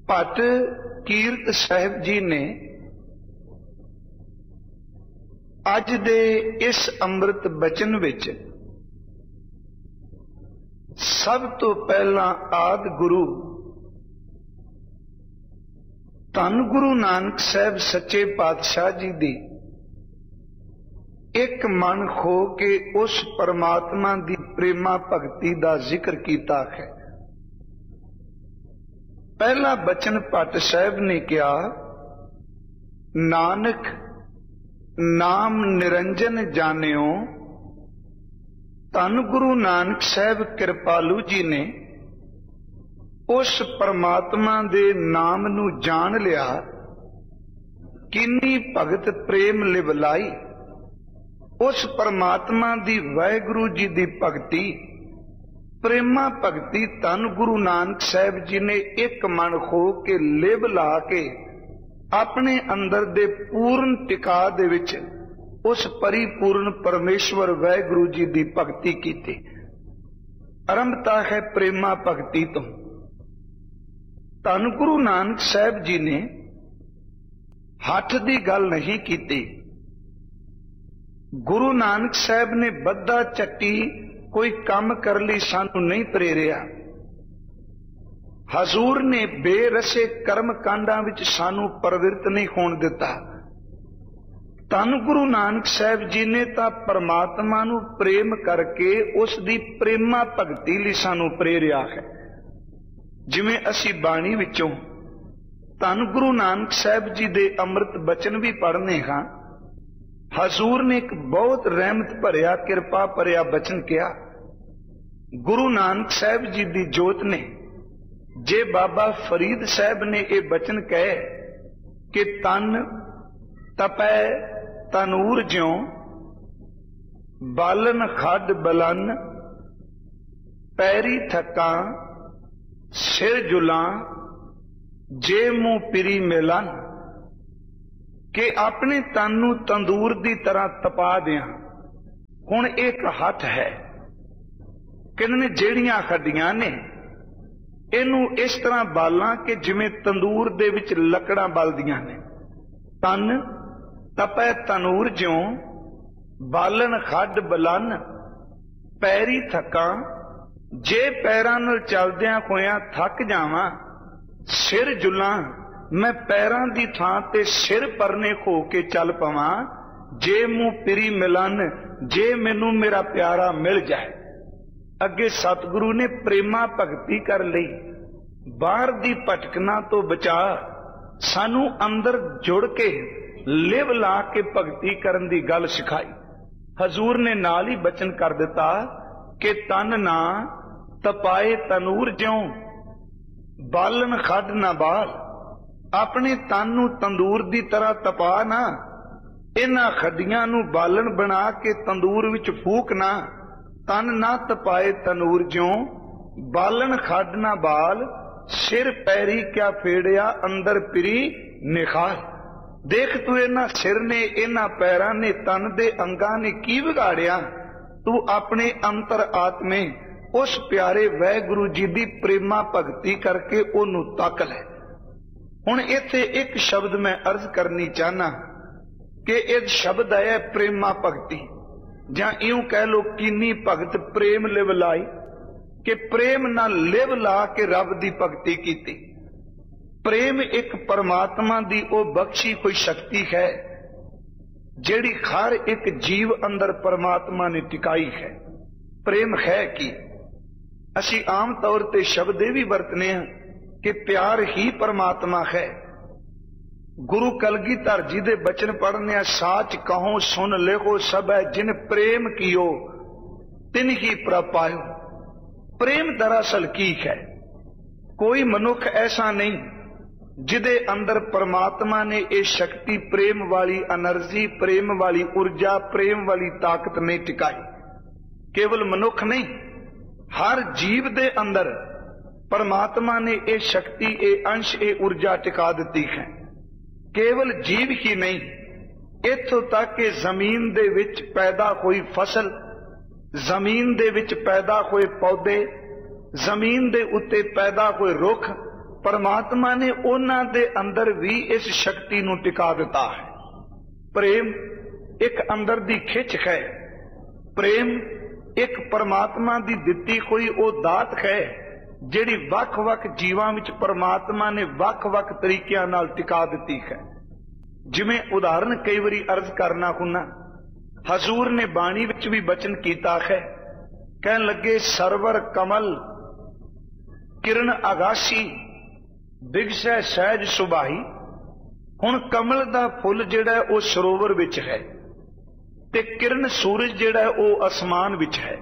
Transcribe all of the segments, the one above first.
ਭੱਟ ਕੀਰਤ ਸਾਹਿਬ ਜੀ ਨੇ ਅੱਜ ਦੇ ਇਸ ਅੰਮ੍ਰਿਤ ਬਚਨ ਵਿੱਚ ਸਭ ਤੋਂ ਪਹਿਲਾਂ ਆਦਿ ਗੁਰੂ ਧੰਨ ਗੁਰੂ ਨਾਨਕ ਸਾਹਿਬ ਸੱਚੇ ਪਾਤਸ਼ਾਹ ਜੀ ਦੀ ਇੱਕ ਮਨ ਖੋ ਕੇ ਉਸ ਪਰਮਾਤਮਾ ਦੀ ਪ੍ਰੇਮਾ ਭਗਤੀ ਦਾ ਜ਼ਿਕਰ ਕੀਤਾ ਹੈ। ਪਹਿਲਾ ਬਚਨ ਭੱਟ ਸਾਹਿਬ ਨੇ ਕਿਹਾ, ਨਾਨਕ ਨਾਮ ਨਿਰੰਜਨ ਜਾਣਿਓ। ਧੰਨ ਗੁਰੂ ਨਾਨਕ ਸਾਹਿਬ ਕਿਰਪਾਲੂ ਜੀ ਨੇ ਉਸ ਪਰਮਾਤਮਾ ਦੇ ਨਾਮ ਨੂੰ ਜਾਣ ਲਿਆ। ਕਿੰਨੀ ਭਗਤ ਪ੍ਰੇਮ ਲਿਵਲਾਈ ਉਸ ਪਰਮਾਤਮਾ ਦੀ ਵਾਹਿਗੁਰੂ ਜੀ ਦੀ ਭਗਤੀ ਪ੍ਰੇਮਾ ਭਗਤੀ ਧੰਨ ਗੁਰੂ ਨਾਨਕ ਸਾਹਿਬ ਜੀ ਨੇ ਇੱਕ ਮਨ ਹੋ ਕੇ ਲਿਵ ਲਾ ਕੇ ਆਪਣੇ ਅੰਦਰ ਦੇ ਪੂਰਨ ਟਿਕਾ ਦੇ ਵਿੱਚ ਉਸ ਪਰਿਪੂਰਨ ਪਰਮੇਸ਼ਵਰ ਵਾਹਿਗੁਰੂ ਜੀ ਦੀ ਭਗਤੀ ਕੀਤੀ। ਆਰੰਭਤਾ ਹੈ ਪ੍ਰੇਮਾ ਭਗਤੀ ਤੋਂ। ਧੰਨ ਗੁਰੂ ਨਾਨਕ ਸਾਹਿਬ ਜੀ ਨੇ ਹੱਥ ਦੀ ਗੱਲ ਨਹੀਂ ਕੀਤੀ। ਗੁਰੂ ਨਾਨਕ ਸਾਹਿਬ ਨੇ ਬੱਧਾ ਚੱਟੀ ਕੋਈ ਕੰਮ ਕਰਨ ਲਈ ਸਾਨੂੰ ਨਹੀਂ ਪ੍ਰੇਰਿਆ। ਹਜ਼ੂਰ ਨੇ ਬੇਰਸੇ ਕਰਮ ਕਾਂਡਾਂ ਵਿੱਚ ਸਾਨੂੰ ਪ੍ਰਵਿਰਤ ਨਹੀਂ ਹੋਣ ਦਿੱਤਾ। ਧੰਨ ਗੁਰੂ ਨਾਨਕ ਸਾਹਿਬ ਜੀ ਨੇ ਤਾਂ ਪਰਮਾਤਮਾ ਨੂੰ ਪ੍ਰੇਮ ਕਰਕੇ ਉਸ ਦੀ ਪ੍ਰੇਮਾ ਭਗਤੀ ਲਈ ਸਾਨੂੰ ਪ੍ਰੇਰਿਆ ਹੈ। ਜਿਵੇਂ ਅਸੀਂ ਬਾਣੀ ਵਿੱਚੋਂ ਧੰਨ ਗੁਰੂ ਨਾਨਕ ਸਾਹਿਬ ਜੀ ਦੇ ਅੰਮ੍ਰਿਤ ਬਚਨ ਵੀ ਪੜ੍ਹਨੇ ਹਾਂ। ਹਜ਼ੂਰ ਨੇ ਇੱਕ ਬਹੁਤ ਰਹਿਮਤ ਭਰਿਆ ਕਿਰਪਾ ਭਰਿਆ ਬਚਨ ਕਿਹਾ। ਗੁਰੂ ਨਾਨਕ ਸਾਹਿਬ ਜੀ ਦੀ ਜੋਤ ਨੇ ਜੇ ਬਾਬਾ ਫਰੀਦ ਸਾਹਿਬ ਨੇ ਇਹ ਬਚਨ ਕਹੇ ਕਿ ਤਨ ਤਪੈ ਤਨੂਰ ਜਿਉ ਬਾਲਨ ਖੱਡ ਬਲਨ ਪੈਰੀ ਥਕਾਂ ਸਿਰ ਜੁਲਾਂ ਜੇ ਮੂੰਹ ਪਿਰੀ ਮਿਲਨ, ਕਿ ਆਪਣੇ ਤਨ ਨੂੰ ਤੰਦੂਰ ਦੀ ਤਰ੍ਹਾਂ ਤਪਾ ਦਿਆਂ। ਹੁਣ ਇੱਕ ਹੱਥ ਹੈ, ਕਹਿੰਦੇ ਨੇ ਜਿਹੜੀਆਂ ਹੱਡੀਆਂ ਨੇ ਇਹਨੂੰ ਇਸ ਤਰ੍ਹਾਂ ਬਾਲਾਂ ਕਿ ਜਿਵੇਂ ਤੰਦੂਰ ਦੇ ਵਿੱਚ ਲੱਕੜਾਂ ਬਲਦੀਆਂ ਨੇ। ਤਨ ਤਪੈ ਤਨੂਰ ਜਿਉ ਬਾਲਨ ਖੱਡ ਬਲਨ ਪੈਰੀ ਥਕਾਂ, ਜੇ ਪੈਰਾਂ ਨਾਲ ਚੱਲਦਿਆਂ ਹੋਇਆਂ ਥੱਕ ਜਾਵਾਂ ਸਿਰ ਜੁਲਾਂ, ਮੈਂ ਪੈਰਾਂ ਦੀ ਥਾਂ ਤੇ ਸਿਰ ਪਰਨੇ ਹੋ ਕੇ ਚੱਲ ਪਵਾਂ। ਜੇ ਮੂੰਹ ਪਿਰੀ ਮਿਲਨ, ਜੇ ਮੈਨੂੰ ਮੇਰਾ ਪਿਆਰਾ ਮਿਲ ਜਾਏ। ਅੱਗੇ ਸਤਿਗੁਰੂ ਨੇ ਪ੍ਰੇਮਾ ਭਗਤੀ ਕਰ ਲਈ। ਬਾਹਰ ਦੀ ਭਟਕਣਾ ਤੋਂ ਬਚਾ, ਸਾਨੂੰ ਅੰਦਰ ਜੁੜ ਕੇ ਲਿਵ ਲਾ ਕੇ ਭਗਤੀ ਕਰਨ ਦੀ ਗੱਲ ਸਿਖਾਈ। ਹਜ਼ੂਰ ਨੇ ਨਾਲ ਹੀ ਬਚਨ ਕਰ ਦਿੱਤਾ ਕਿ ਤਨ ਨਾ ਤਪਾਏ ਤਨੂਰ ਜਿਉ ਬਾਲਨ ਖੱਡ ਨਾ ਬਾਲ। ਆਪਣੇ ਤਨ ਨੂੰ ਤੰਦੂਰ ਦੀ ਤਰ੍ਹਾਂ ਤਪਾ ਨਾ, ਇਹਨਾਂ ਖੱਡੀਆਂ ਨੂੰ ਬਾਲਣ ਬਣਾ ਕੇ ਤੰਦੂਰ ਵਿੱਚ ਫੂਕ ਨਾ। ਤਨ ਨਾ ਤਪਾਏ ਤਨੂਰ ਜਿਉ ਬਾਲਣ ਖੱਡ ਨਾ ਬਾਲ, ਸਿਰ ਪੈਰੀ ਕਿਆ ਫੇੜਿਆ ਅੰਦਰ ਪਿਰੀ ਨਿਖਾਲ। ਦੇਖ ਤੂੰ ਇਹਨਾਂ ਸਿਰ ਨੇ ਇਹਨਾਂ ਪੈਰਾਂ ਨੇ ਤਨ ਦੇ ਅੰਗਾਂ ਨੇ ਕੀ ਵਿਗਾੜਿਆ। ਤੂੰ ਆਪਣੇ ਅੰਤਰ ਆਤਮੇ ਉਸ ਪਿਆਰੇ ਵਾਹਿਗੁਰੂ ਜੀ ਦੀ ਪ੍ਰੇਮਾ ਭਗਤੀ ਕਰਕੇ ਉਹਨੂੰ ਤੱਕ ਲੈ। ਹੁਣ ਇੱਥੇ ਇੱਕ ਸ਼ਬਦ ਮੈਂ ਅਰਜ਼ ਕਰਨੀ ਚਾਹਨਾ ਕਿ ਇਹ ਸ਼ਬਦ ਹੈ ਪ੍ਰੇਮਾ ਭਗਤੀ, ਜਾਂ ਇਉਂ ਕਹਿ ਲੋ ਕੀਨੀ ਭਗਤ ਪ੍ਰੇਮ ਲਿਵ ਲਾਈ, ਕਿ ਪ੍ਰੇਮ ਨਾਲ ਲਿਵ ਲਾ ਕੇ ਰੱਬ ਦੀ ਭਗਤੀ ਕੀਤੀ। ਪ੍ਰੇਮ ਇੱਕ ਪਰਮਾਤਮਾ ਦੀ ਉਹ ਬਖਸ਼ੀ ਕੋਈ ਸ਼ਕਤੀ ਹੈ ਜਿਹੜੀ ਹਰ ਇੱਕ ਜੀਵ ਅੰਦਰ ਪਰਮਾਤਮਾ ਨੇ ਟਿਕਾਈ ਹੈ। ਪ੍ਰੇਮ ਹੈ ਕੀ? ਅਸੀਂ ਆਮ ਤੌਰ ਤੇ ਸ਼ਬਦ ਇਹ ਵੀ ਵਰਤਨੇ ਹਾਂ ਕਿ ਪਿਆਰ ਹੀ ਪਰਮਾਤਮਾ ਹੈ। ਗੁਰੂ ਕਲਗੀਧਰ ਜੀ ਦੇ ਬਚਨ ਪੜ੍ਹਨੇ, ਸਾਚ ਕਹੋ ਸੁਨ ਲਿਖੋ ਸਭੈ ਜਿਨ ਪ੍ਰੇਮ ਕੀਓ ਤਿਨ ਹੀ ਪ੍ਰਭ ਪਾਇਓ। ਪ੍ਰੇਮ ਦਰਅਸਲ ਕੀ ਹੈ? ਕੋਈ ਮਨੁੱਖ ਐਸਾ ਨਹੀਂ ਜਿਹਦੇ ਅੰਦਰ ਪਰਮਾਤਮਾ ਨੇ ਇਹ ਸ਼ਕਤੀ ਪ੍ਰੇਮ ਵਾਲੀ એનર્ਜੀ ਪ੍ਰੇਮ ਵਾਲੀ ਊਰਜਾ ਪ੍ਰੇਮ ਵਾਲੀ ਤਾਕਤ ਨਹੀਂ ਟਿਕਾਈ। ਕੇਵਲ ਮਨੁੱਖ ਨਹੀਂ, ਹਰ ਜੀਵ ਦੇ ਅੰਦਰ ਪਰਮਾਤਮਾ ਨੇ ਇਹ ਸ਼ਕਤੀ ਇਹ ਅੰਸ਼ ਇਹ ਊਰਜਾ ਟਿਕਾ ਦਿੱਤੀ ਹੈ। ਕੇਵਲ ਜੀਵ ਹੀ ਨਹੀਂ, ਇੱਥੋਂ ਤੱਕ ਕਿ ਜ਼ਮੀਨ ਦੇ ਵਿੱਚ ਪੈਦਾ ਹੋਈ ਫਸਲ, ਜ਼ਮੀਨ ਦੇ ਵਿੱਚ ਪੈਦਾ ਹੋਏ ਪੌਦੇ, ਜ਼ਮੀਨ ਦੇ ਉੱਤੇ ਪੈਦਾ ਹੋਏ ਰੁੱਖ परमात्मा ने उन्हां दे अंदर भी इस शक्ति नूं टिका दिता है। प्रेम एक अंदर दी खिच है, प्रेम एक परमात्मा दी दिती कोई ओ दात है जिहड़ी वख-वख जीवां विच परमात्मा ने वख-वख तरीकिਆਂ नाल टिका दिती है। जिवें उदाहरण कई बारी अर्ज करना हुन्ना, हजूर ने बाणी विच भी बचन कीता है, कहन लगे सरवर कमल किरण आगाशी बिगसै सहज सुबाही। हुण कमल दा फुल जिहड़ा ओ सरोवर विच है ते किरण सूरज जिहड़ा ओ आसमान विच है।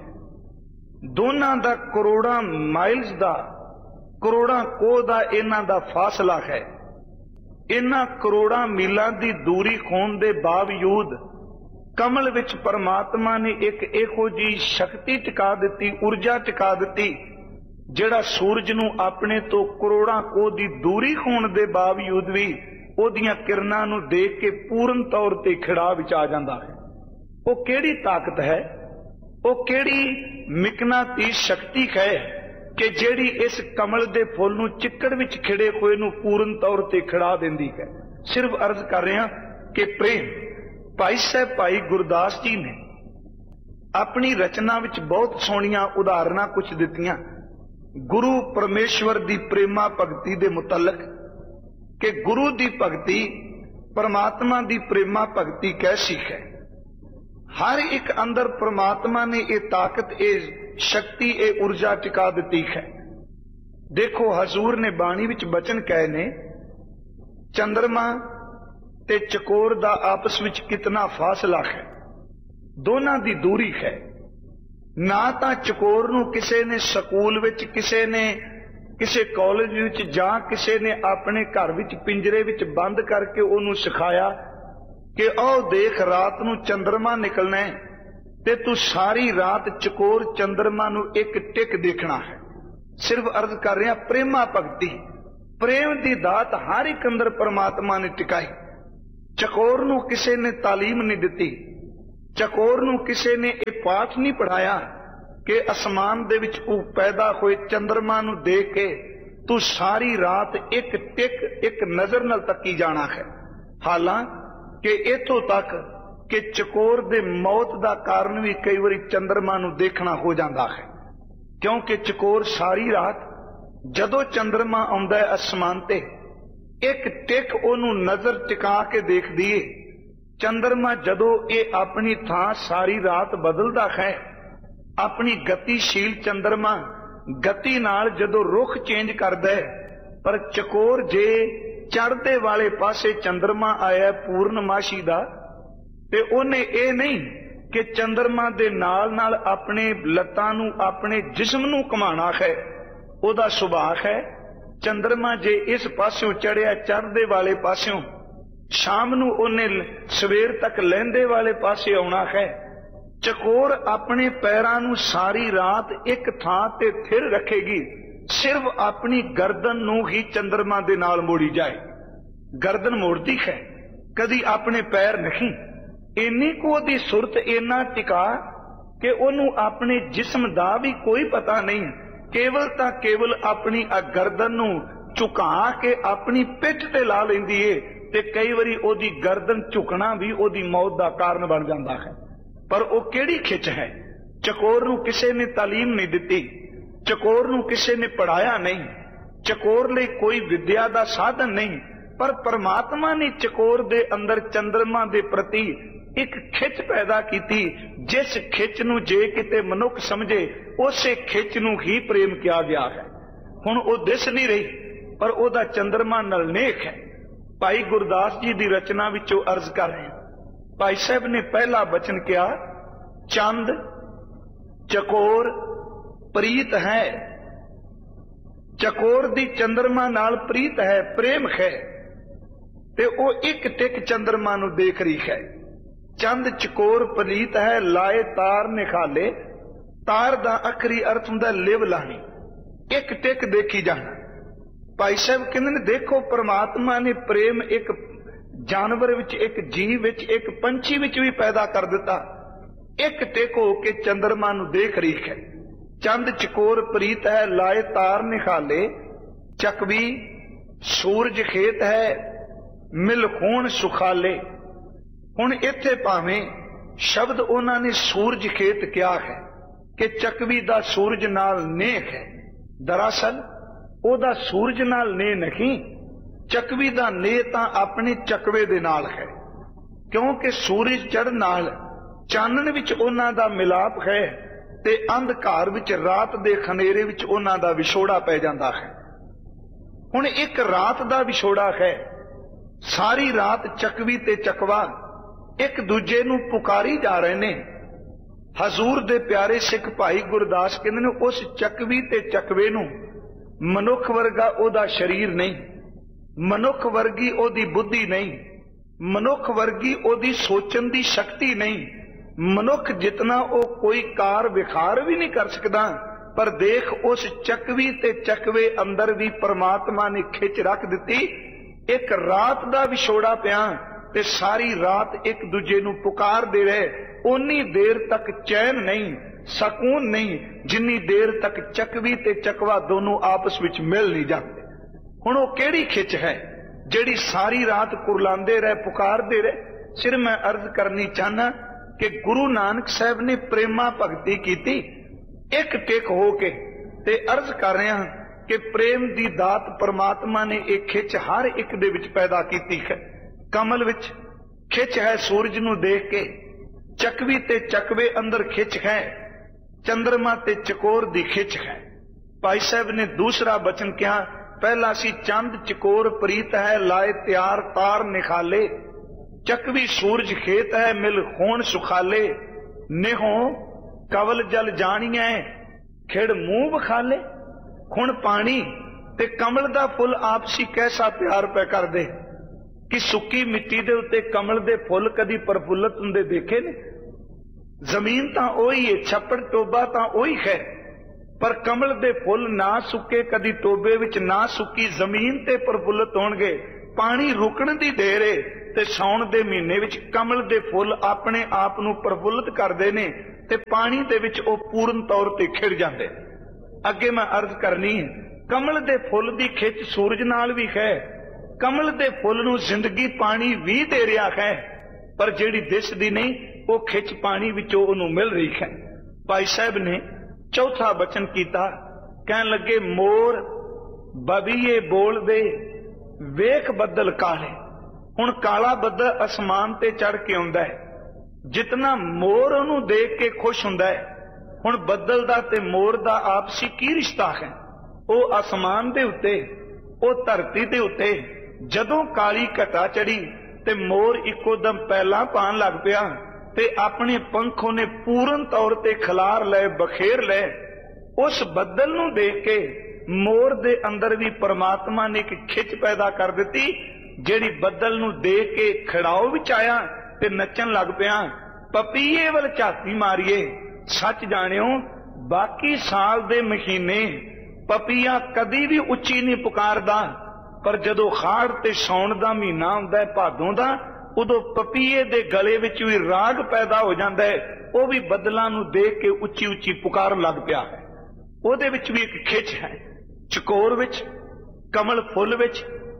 दोनां दा करोड़ां माइल्स दा करोड़ां कोह दा इन्हां दा फासला है। इन्हां करोड़ां मीलां दी दूरी होण दे बावजूद कमल विच परमात्मा ने एक इहो जी शक्ति टिका दिती, ऊर्जा टिका दिती, जिहड़ा सूरज नूं अपने तो करोड़ां कोह दी दूरी होण दे बावजूद भी ओदियां किरणां नूं देख के पूर्ण तौर ते खिड़ा विच आ जांदा है। वो किहड़ी ताकत है, वो किहड़ी मिकनातीस शक्ति है कि जिहड़ी इस कमल दे फुल नूं चिक्कड़ विच खिड़े होए नूं पूर्ण तौर ते खिड़ा दिंदी है। सिर्फ अर्ज कर रहा कि प्रेम भाई साहब भाई गुरदास जी ने अपनी रचना विच बहुत सोहणियां उदाहरणां कुछ दित्तियां गुरु परमेश्वर दी प्रेमा भगती दे मुतलक, कि गुरु दी भगती परमात्मा दी प्रेमा भगती कैसी है। हर एक अंदर परमात्मा ने ये ताकत, ये शक्ति, ये ऊर्जा टिका दी है। देखो हजूर ने बाणी विच बचन कहे ने, चंद्रमा ते चकोर दा आपस विच कितना फासला है, दोनां दी दूरी है। ना तां चकोर नूं किसे ने स्कूल विच, किसे ने किसे कॉलेज विच जां किसे ने अपने घर विच पिंजरे विच बंद करके उहनूं सिखाया कि आओ देख रात नूं चंद्रमा निकलना है ते तू सारी रात चकोर चंद्रमा नूं एक टिक देखना है। सिर्फ अर्ज कर रहा प्रेमा भगती, प्रेम दी दात हर एक अंदर परमात्मा ने टिकाई। चकोर नूं किसे ने तालीम नहीं दिती, चकोर नूं किसे ने एक पाठ नहीं पढ़ाया कि आसमान दे विच पैदा होए चंद्रमा नूं देख के तू सारी रात एक टिक एक नजर नाल तकी जाना है। हालांकि इथों तक कि चकोर दे मौत दा कारण भी कई बारी चंद्रमा नूं देखना हो जाता है, क्योंकि चकोर सारी रात जदों चंद्रमा आउंदा है आसमान ते एक टिक ओनू नजर टिका के देख दिए। चंद्रमा जदों ये अपनी थां सारी रात बदलदा है, अपनी गतिशील चंद्रमा गति नाल जदों रुख चेंज करदा है, पर चकोर जे चढ़दे वाले पासे चंद्रमा आया पूर्णमाशी दा ते ओने ये नहीं कि चंद्रमा दे नाल नाल अपने लत्तां नूं अपने जिस्म नूं घुमाना है, ओदा सुभाव है। चंद्रमा जे इस पास्यों चढ़िया चढ़दे वाले पास्यों, शाम नूं ओने सवेर तक लहंदे वाले पासे आउणा है। चकोर अपने पैरां नूं सारी रात एक थां ते थिर रखेगी, सिर्फ अपनी गर्दन नूं ही चंद्रमा दे नाल मोड़ी जाए। गर्दन मोड़ती है, कदी अपने पैर नहीं। इन्नी को दी सुरत इन्ना टिका कि ओनू अपने जिस्म दा भी कोई पता नहीं, केवल तां केवल अपनी गर्दन नूं झुका के अपनी पिठ ते ला लैंदी है ते कई बारी ओदी गर्दन झुकना भी ओदी मौत दा कारण बन जाता है। पर वो केड़ी खिच है। चकोर नूं किसे ने तालीम नहीं दिती, चकोर नूं किसे ने पढ़ाया नहीं, चकोर लई कोई विद्या दा साधन नहीं, पर परमात्मा ने चकोर दे अंदर चंद्रमा दे प्रति एक खिच पैदा की, जिस खिच नूं जे किते मनुख समझे उसे खिच नूं ही प्रेम किया गया है। हुण वो दिस नहीं रही, पर ओदा चंद्रमा नाल नेक है। भाई गुरदास जी की रचना विचों अर्ज कर रहे हैं, भाई साहब ने पहला बचन किया, चंद चकोर प्रीत है। चकोर दी चंद्रमा नाल प्रीत है, प्रेम है, ते ओ एक टिक चंद्रमा नूं देख रही है। चंद चकोर प्रीत है, लाए तार निखाले। तार दा आखरी अर्थ हुंदा लिव लानी, एक टिक देखी जाना। भाई साहब कहंदे ने देखो परमात्मा ने प्रेम एक जानवर विच, एक जीव विच, एक पंछी विच भी पैदा कर दिता। एक टिक हो के चंद्रमा नूं देख रही है। चंद चकोर प्रीत है, लाए तार निखाले। चकवी सूरज खेत है मिल खून सुखाले। हुण इत्थे भावें शब्द उन्हां ने सूरज खेत क्या है कि चकवी दा सूरज नाल नेह है। दरअसल ओदा सूरज नाल नेह नहीं, चकवी दा नेह तां अपने चकवे दे नाल है, क्योंकि सूरज चढ़न नाल चानण विच उन्हां दा मिलाप है ते अंधकार विच रात दे खनेरे विच उन्हां दा विछोड़ा पै जांदा है। हुण एक रात दा विछोड़ा है, सारी रात चकवी ते चकवा एक दूजे नूं पुकारी जा रहे ने। हजूर दे प्यारे सिख भाई गुरदास कहंदे ने उस चकवी ते चकवे नूं मनुख वर्गा ओदा शरीर नहीं, मनुख वर्गी ओदी बुद्धि नहीं, मनुख वर्गी ओदी सोचण दी शक्ति नहीं। मनुख जितना ओ कोई कार विखार भी नहीं कर सकदा, पर देख उस चकवी ते चकवे अंदर भी परमात्मा ने खिच रख दिती। एक रात दा विछोड़ा पिया ते सारी रात एक दूजे नूं पुकार दे रहे। उन्नी देर तक चैन नहीं, सकून नहीं, जिन्नी देर तक चकवी ते चकवा दोनों आपस विच मिल नहीं जाते। हुण ओह किहड़ी खिच है जिहड़ी सारी रात कुरलांदे रहे, पुकारदे रहे। सिर मैं अर्ज करनी चाहना कि गुरु नानक साहब ने प्रेमा भगती कीती एक टेक हो के, ते अर्ज कर रहा कि प्रेम दी दात परमात्मा ने एक खिच हर एक दे विच पैदा कीती है। कमल विच खिच है सूरज नूं देख के, चकवी ते चकवे अंदर खिच है, चंद्रमा ते चकोर दी खिच है। भाई साहब ने दूसरा बचन कहा, पहला सी चंद चकोर प्रीत है लाए त्यार तार निखाले। चकवी सूरज खेत है मिल खून सुखाले। नेहो कवल जल जानिए खिड़ मुंह बखाले। खुण पानी ते कमल दा फुल आपसी कैसा प्यार पै कर दे कि सुक्की मिट्टी दे उत्ते कमल दे फुल कदी प्रफुल्लत हुंदे देखे ने? जमीन तां ओही है, छप्पड़ टोबा तां ओही है, पर कमल दे फुल ना सुके कदी टोबे विच ना सुकी जमीन ते प्रफुल्लत होणगे। पानी रुकण दी देर है ते साउण दे महीने विच कमल दे फुल अपने आप नूं प्रफुल्लत करदे ने ते पानी दे विच ओ पूर्ण तौर ते खिड़ जांदे। अगे मैं अर्ज करनी है, कमल दे फुल दी खिच सूरज नाल भी है, कमल दे फुल नूं जिंदगी पानी भी दे रहा है, पर जिहड़ी दिसदी नहीं वो खिच पानी विचों उहनूं मिल रही है। भाई साहब ने चौथा बचन कीता, कहन लगे मोर बबीए बोल दे वेख बदल काले। हुण काला बदल आसमान ते चढ़ के आउंदा है, जितना मोर उहनूं देख के खुश हुंदा है। हुण बदल दा ते मोर दा आपसी की रिश्ता है? वो आसमान दे उत्ते, वो धरती दे उत्ते जदों काली घटा चढ़ी ते मोर इको दम पैला पान लग पिया ते अपने पंख उहने पूर्ण तौर ते खिलार ले, बखेर ले। उस बदल नूं देख के मोर दे अंदर भी परमात्मा ने एक खिच पैदा कर दिती, जिहड़ी बदल नूं देख के खड़ाओ विच आया ते नचन लग पिया। पपीए वल झाती मारिए, सच जाणियो बाकी साल दे महीने पपीया कदी भी उच्ची नहीं पुकारदा, पर जदों खाड़ ते सौण दा महीना हुंदा है, भादों दा, उदों पपीए दे गले विच भी राग पैदा हो जांदा है। वो भी बदलां नूं देख के उच्ची उच्ची पुकार लग पिया है। ਉਹਦੇ ਵਿੱਚ भी एक खिच है, चकोर विच, कमल फुल विच,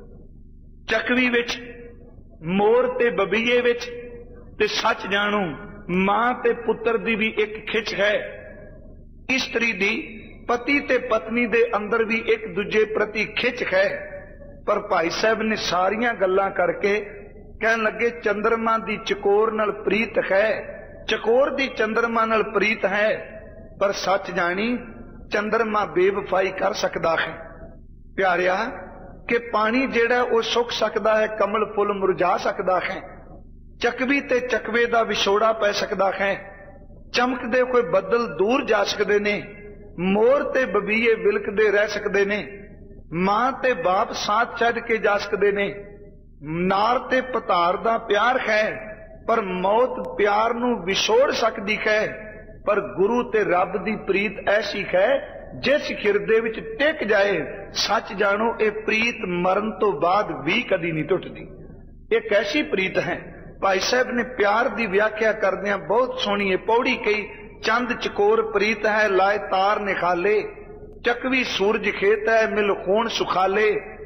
चकवी विच, मोर ते बबीए विच, ते सच जाणो मां ते पुत्र दी भी एक खिच है। इस्त्री दी पति ते पत्नी दे अंदर भी एक दूजे प्रति खिच है। पर भाई साहब ने सारियां गल्लां करके कहन लगे चंद्रमा दी चकोर नाल प्रीत है, चकोर दी चंद्रमा नाल प्रीत है, पर सच जानी चंद्रमा बेवफाई कर सकता है। प्यारिया कि पानी जेड़ा वो सुक सकता है, कमल फुल मुरझा सकता है, चकवी ते चकवे दा विछोड़ा पै सकता है, चमकदे कोई बदल दूर जा सकते ने, मोर ते बबीए विलकदे रह सकते ने, मां ते बाप साथ छड्ड के जा सकते ने, नार ते पतार दा प्यार है, पर मौत प्यार नूं विछोड़ सकती है। पर गुरु ते रब दी प्रीत ऐसी है जिस हिरदे विच टिक जाए, सच जानो ये प्रीत मरण तो बाद भी कदी नहीं टुटदी। एक ऐसी प्रीत है। भाई साहब ने प्यार की व्याख्या करदियां बहुत सोहनी है पौड़ी कही, चंद चकोर प्रीत है लाए तार निखाले, चकवी सूरज खेत है मिल खून सुखाले।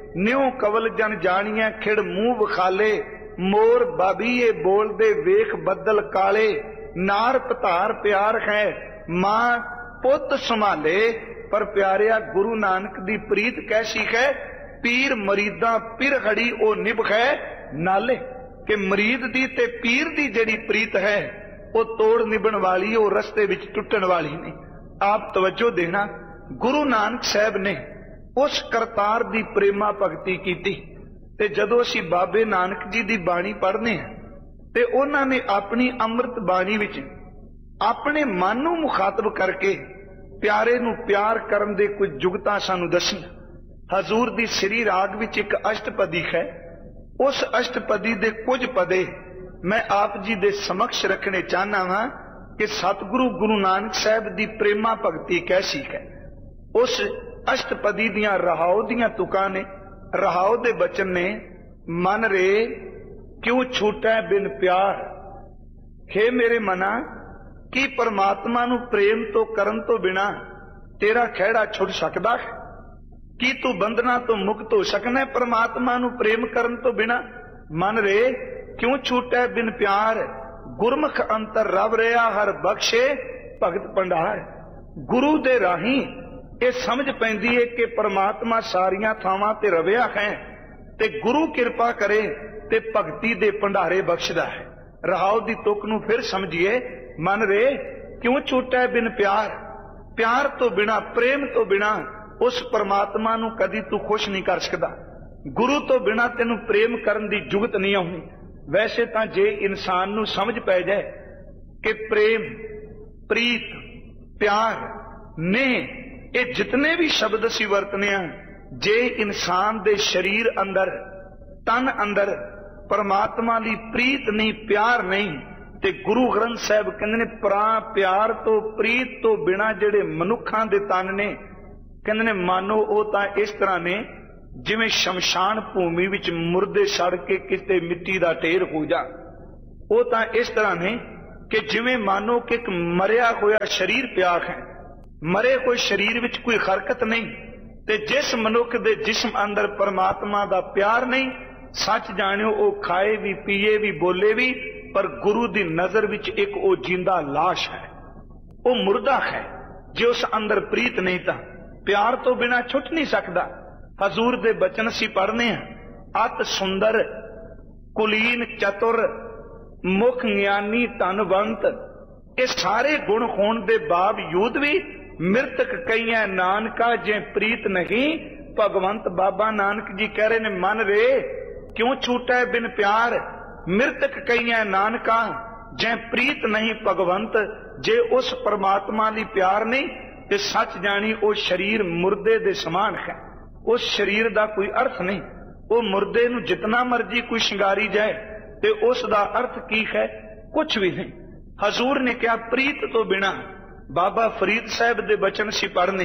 न्यों कवल जन जानिए खिड़ मुंह विखाले, मोर बाबीए बोलदे वेख बदल काले, नार पतार प्यार है मां पुत संभाले, पर प्यारिया गुरु नानक दी प्रीत कैसी है, पीर मरीदा पिर खड़ी ओ निभ है नाले। कि मरीद दी ते पीर दी जड़ी प्रीत है वो तोड़ निभण वाली, वो रस्ते विच टुटण वाली नहीं। आप तवज्जो देना, गुरु नानक साहब ने उस करतार दी प्रेमा भगती कीती ते जदों असीं बाबे नानक जी दी बाणी पढ़ने ते उन्हां ने अपनी अमृत बाणी विच अपने मन नूं मुखातब करके प्यारे नूं प्यार करन दे कुछ जुगतां सानूं दसीआं। हजूर दी श्री राग विच एक अष्टपदी है, उस अष्टपदी दे कुछ पदे मैं आप जी दे समक्ष रखने चाहना वा कि सतगुरु गुरु नानक साहब दी प्रेमा भगती कैसी है। उस अष्टपदी दियां रहाओ दियां तुकां ने, रहाओ दे बचन ने, मन रे क्यों छूटा बिन प्यार, हे मेरे मना की परमात्मा नूं प्रेम तो करन तो बिना तेरा खैड़ा छुट सकदा है, की तू बंधना तो मुक्त हो सकना है परमात्मा नूं प्रेम करन तो बिना। मन रे क्यों छूटा बिन प्यार, गुरमुख अंतर रव रहा हर बख्शे भगत भंडार। गुरु दे राही ये समझ पैंदी है कि परमात्मा सारियां थावां ते रविया है ते गुरु कृपा करे ते भगती दे भंडारे बख्शदा है। रहाओ दी तुक नूं फिर समझिए, मन रे क्यों छूटा बिन प्यार, प्यार तो बिना प्रेम तो बिना उस परमात्मा नूं कदी तू खुश नहीं कर सकदा। गुरु तो बिना तेनू प्रेम करन दी जुगत नहीं आउंदी। वैसे तां जे इंसान नूं समझ पै जाए कि प्रेम प्रीत प्यार ने ये जितने भी शब्द असीं वरतने आ, जे इंसान दे शरीर अंदर तन अंदर परमात्मा दी प्रीत नहीं प्यार नहीं ते गुरु ग्रंथ साहब कहंदे ने प्यार तो प्रीत तो बिना जिहड़े मनुखां दे तन ने कहंदे ने मानो वो तां इस तरह ने जिवें शमशान भूमि विच मुर्दे सड़ के किते मिट्टी दा ढेर हो जा। वो तां इस तरह ने कि जिवें मानो कि एक मरिया होया शरीर पिया है, मरे हुए शरीर विच कोई हरकत नहीं ते जिस मनुख दे जिस्म अंदर परमात्मा दा प्यार नहीं, सच जानियो वो खाए भी पीए भी बोले भी, पर गुरु दी नजर विच एक वो जिंदा लाश है, वो मुर्दा है। जो उस अंदर प्रीत नहीं था प्यार तो बिना छुट नहीं सकता। हजूर दे बचन सी पढ़ने अत सुंदर कुलीन चतुर मुख ज्ञानी धनवंत, ये सारे गुण होने दे बावजूद भी मृतक कईयां नानका जे प्रीत नहीं भगवंत। बाबा नानक जी कह रहे ने, मन रे क्यों छूटा बिन प्यार, मृतक कईयां नानका जे प्रीत नहीं भगवंत। जे उस परमात्मा दी प्यार नहीं ते सच जानी वो शरीर मुर्दे दे समान है, उस शरीर दा कोई अर्थ नहीं। वो मुर्दे नूं जितना मर्जी कोई शिंगारी जाए ते उस दा अर्थ की है, कुछ भी नहीं। हजूर ने क्या प्रीत तो बिना, बाबा फरीद साहब दे बचन सी पढ़ने,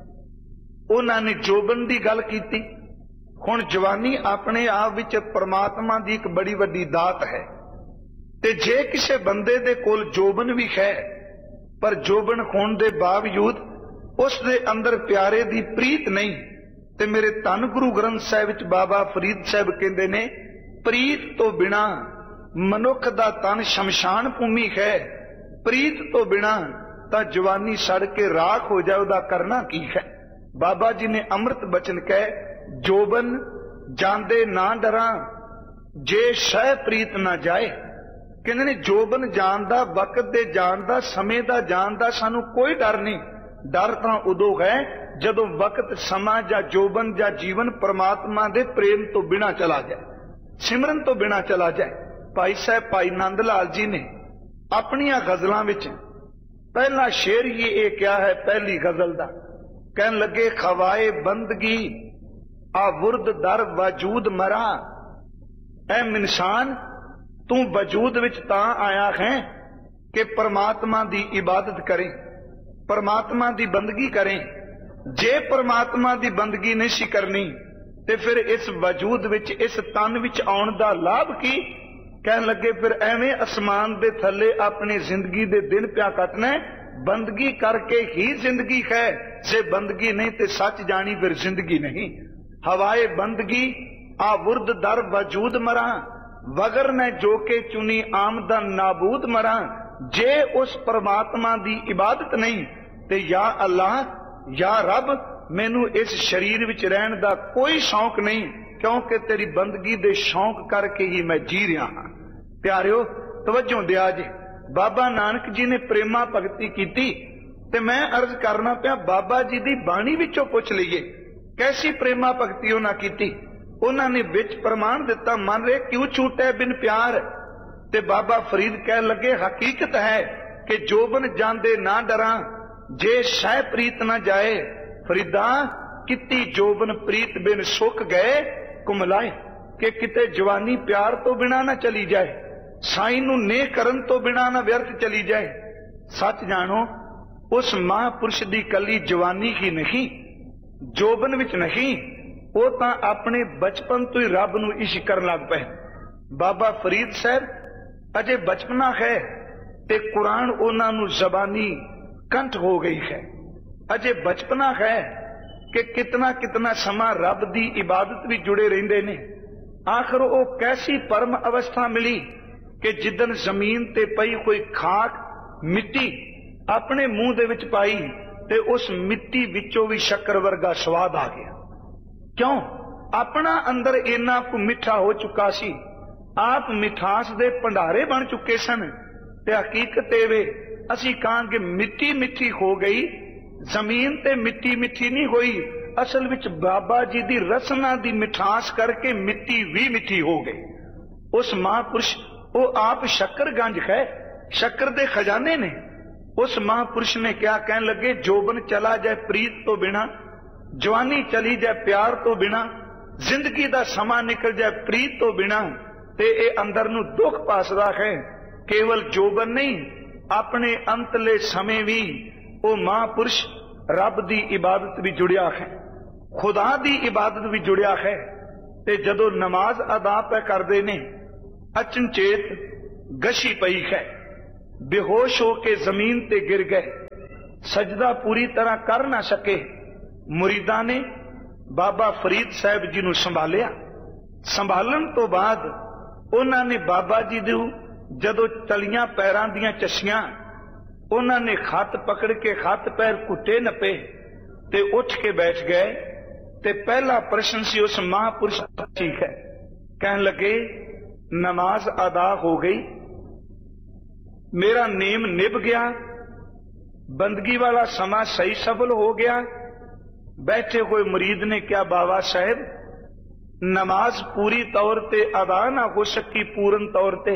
उन्होंने जोबन की गल की। हुण जवानी अपने आप विच परमात्मा की एक बड़ी वड्डी दात है, ते जे किसी बंदे दे कोल जोबन भी है पर जोबन होने दे बावजूद उस दे अंदर प्यारे दी प्रीत नहीं, ते मेरे धन गुरु ग्रंथ साहिब विच बाबा फरीद साहब कहंदे ने, प्रीत तो बिना मनुख दा तन शमशान भूमि है, प्रीत तो बिना ता जवानी सड़ के राख हो जाए, उदा करना की है। बाबा जी ने अमृत बचन कहे, जोबन जांदे ना डरा जे शह प्रीत ना जाए। कहंदे ने जोबन जान दा, वक्त दे जान दा, समय दा जान दा सानू कोई डर नहीं। डर तां उदों है जदों वक्त समा जा जोबन जा जीवन परमात्मा दे प्रेम तो बिना चला जाए, सिमरन तो बिना चला जाए। भाई साहब भाई नंद लाल जी ने अपनियां गजलां विच पहला शेर ये क्या है, पहली गजल दा कहन लगे, खवाए बंदगी आवुर्द दर वजूद मरा। ऐ इंसान तू वजूद विच तां आया है कि परमात्मा दी इबादत करें, परमात्मा दी बंदगी करें। जे परमात्मा दी बंदगी नहीं सी करनी ते फिर इस वजूद विच इस तन विच आउण दा लाभ की। कहन लगे फिर एवें आसमान दे थले अपनी जिंदगी दे दिन प्या कटना, बंदगी करके ही जिंदगी है, जे बंदगी नहीं ते सच जानी फिर जिंदगी नहीं। हवाए बंदगी आवुर्द दर वजूद मरा, वगर ने जो के चुनी आमदन नाबूद मरा। जे उस परमात्मा दी इबादत नहीं ते या अल्लाह या रब मैनू इस शरीर विच रहन दा कोई शौक नहीं, क्योंकि तेरी बंदगी दे शौक करके ही मैं जी रहा हाँ। प्यारिओ तवज्जो दिया जे, बाबा नानक जी ने प्रेमा भगती की ते मैं अर्ज करना पिया बाबा जी दी बाणी विचों पुछ लईए कैसी प्रेमा भगती उन्हां कीती। उन्हां ने विच प्रमाण दिता, मन रे क्यों छूटे बिन प्यार। ते बाबा फरीद कह लगे हकीकत है कि जोबन जांदे ना डरा, जे शह प्रीत ना जाए। फरीदा किती जोबन प्रीत बिन सुख गए कुमलाए, कि किते जवानी प्यार तो बिना ना चली जाए, साई नू ने करन तो बिना ना व्यर्थ चली जाए। सच जानो उस महापुरुष दी कली जवानी ही नहीं, जोबन विच नहीं, वो तां अपने बचपन तो ही रब नू इश्क करन लग पे। बाबा फरीद साहब अजे बचपना है ते कुरान उन्हां नू जबानी कंठ हो गई है। अजे बचपना है कि कितना कितना समा रब दी इबादत भी जुड़े रहिंदे ने। आखिर वो कैसी परम अवस्था मिली कि जिदन जमीन ते पई कोई खाक मिट्टी अपने मुंह दे विच पाई ते उस मिट्टी विचों भी शक्कर वर्गा स्वाद आ गया। क्यों? अपना अंदर इन्ना को मिठा हो चुका सी, आप मिठास दे भंडारे बन चुके सन। ते हकीकत वे असी कहांगे मिट्टी मिठी हो गई, जमीन ते मिट्टी मिठी नहीं होई, असल विच बाबा जी दी रसना दी मिठास करके मिट्टी भी मिठी हो गई। उस महापुरुष वो आप शक्कर गंज है, शक्कर दे खजाने ने। उस महापुरुष ने क्या कहने लगे, जोबन चला जाए प्रीत तो बिना, जवानी चली जाए प्यार तो बिना, जिंदगी दा समा निकल जाए प्रीत तो बिना, ते ए अंदर नू दुख पासदा है। केवल जोबन नहीं, अपने अंतले समय भी वो महापुरुष रब दी इबादत भी जुड़िया है, खुदा दी इबादत भी जुड़िया है। ते जदों नमाज अदा पे करदे ने, अचनचेत गशी पई है, बेहोश होके जमीन ते गिर गए, सजदा पूरी तरह कर ना सके। मुरीदा ने बाबा फरीद साहब जी नू संभालिया। संभालन तो बाद उन्होंने बाबा जी दू जदों तलियां पैरां दियां चस्सियां, उन्होंने खत पकड़ के खत पैर घुटे नपे ते उठ के बैठ गए। ते पहला प्रश्न सी उस महापुरुष ठीक है, कहने लगे नमाज अदा हो गई, मेरा नेम निभ गया, बंदगी वाला समा सही सफल हो गया। बैठे हुए मुरीद ने क्या बाबा साहब नमाज पूरी तौर ते अदा ना हो सकी, पूर्ण तौर ते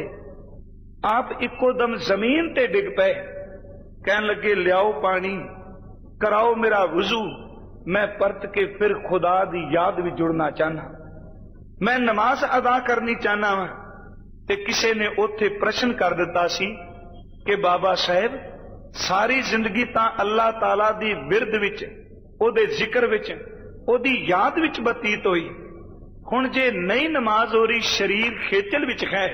आप इको दम जमीन ते डिग पे। कहने लगे लियाओ पानी, कराओ मेरा वुजू, मैं परत के फिर खुदा दी याद भी जुड़ना चाहना, मैं नमाज अदा करनी चाहना वा। ते किसी ने उथे प्रश्न कर दिता सी कि बाबा साहब सारी जिंदगी तां अल्लाह ताला दी विरद विच, ओदे जिक्र विच, ओदी याद विच बतीत होई, हुण जे नहीं नमाज हो रही, शरीर खेचल विच है,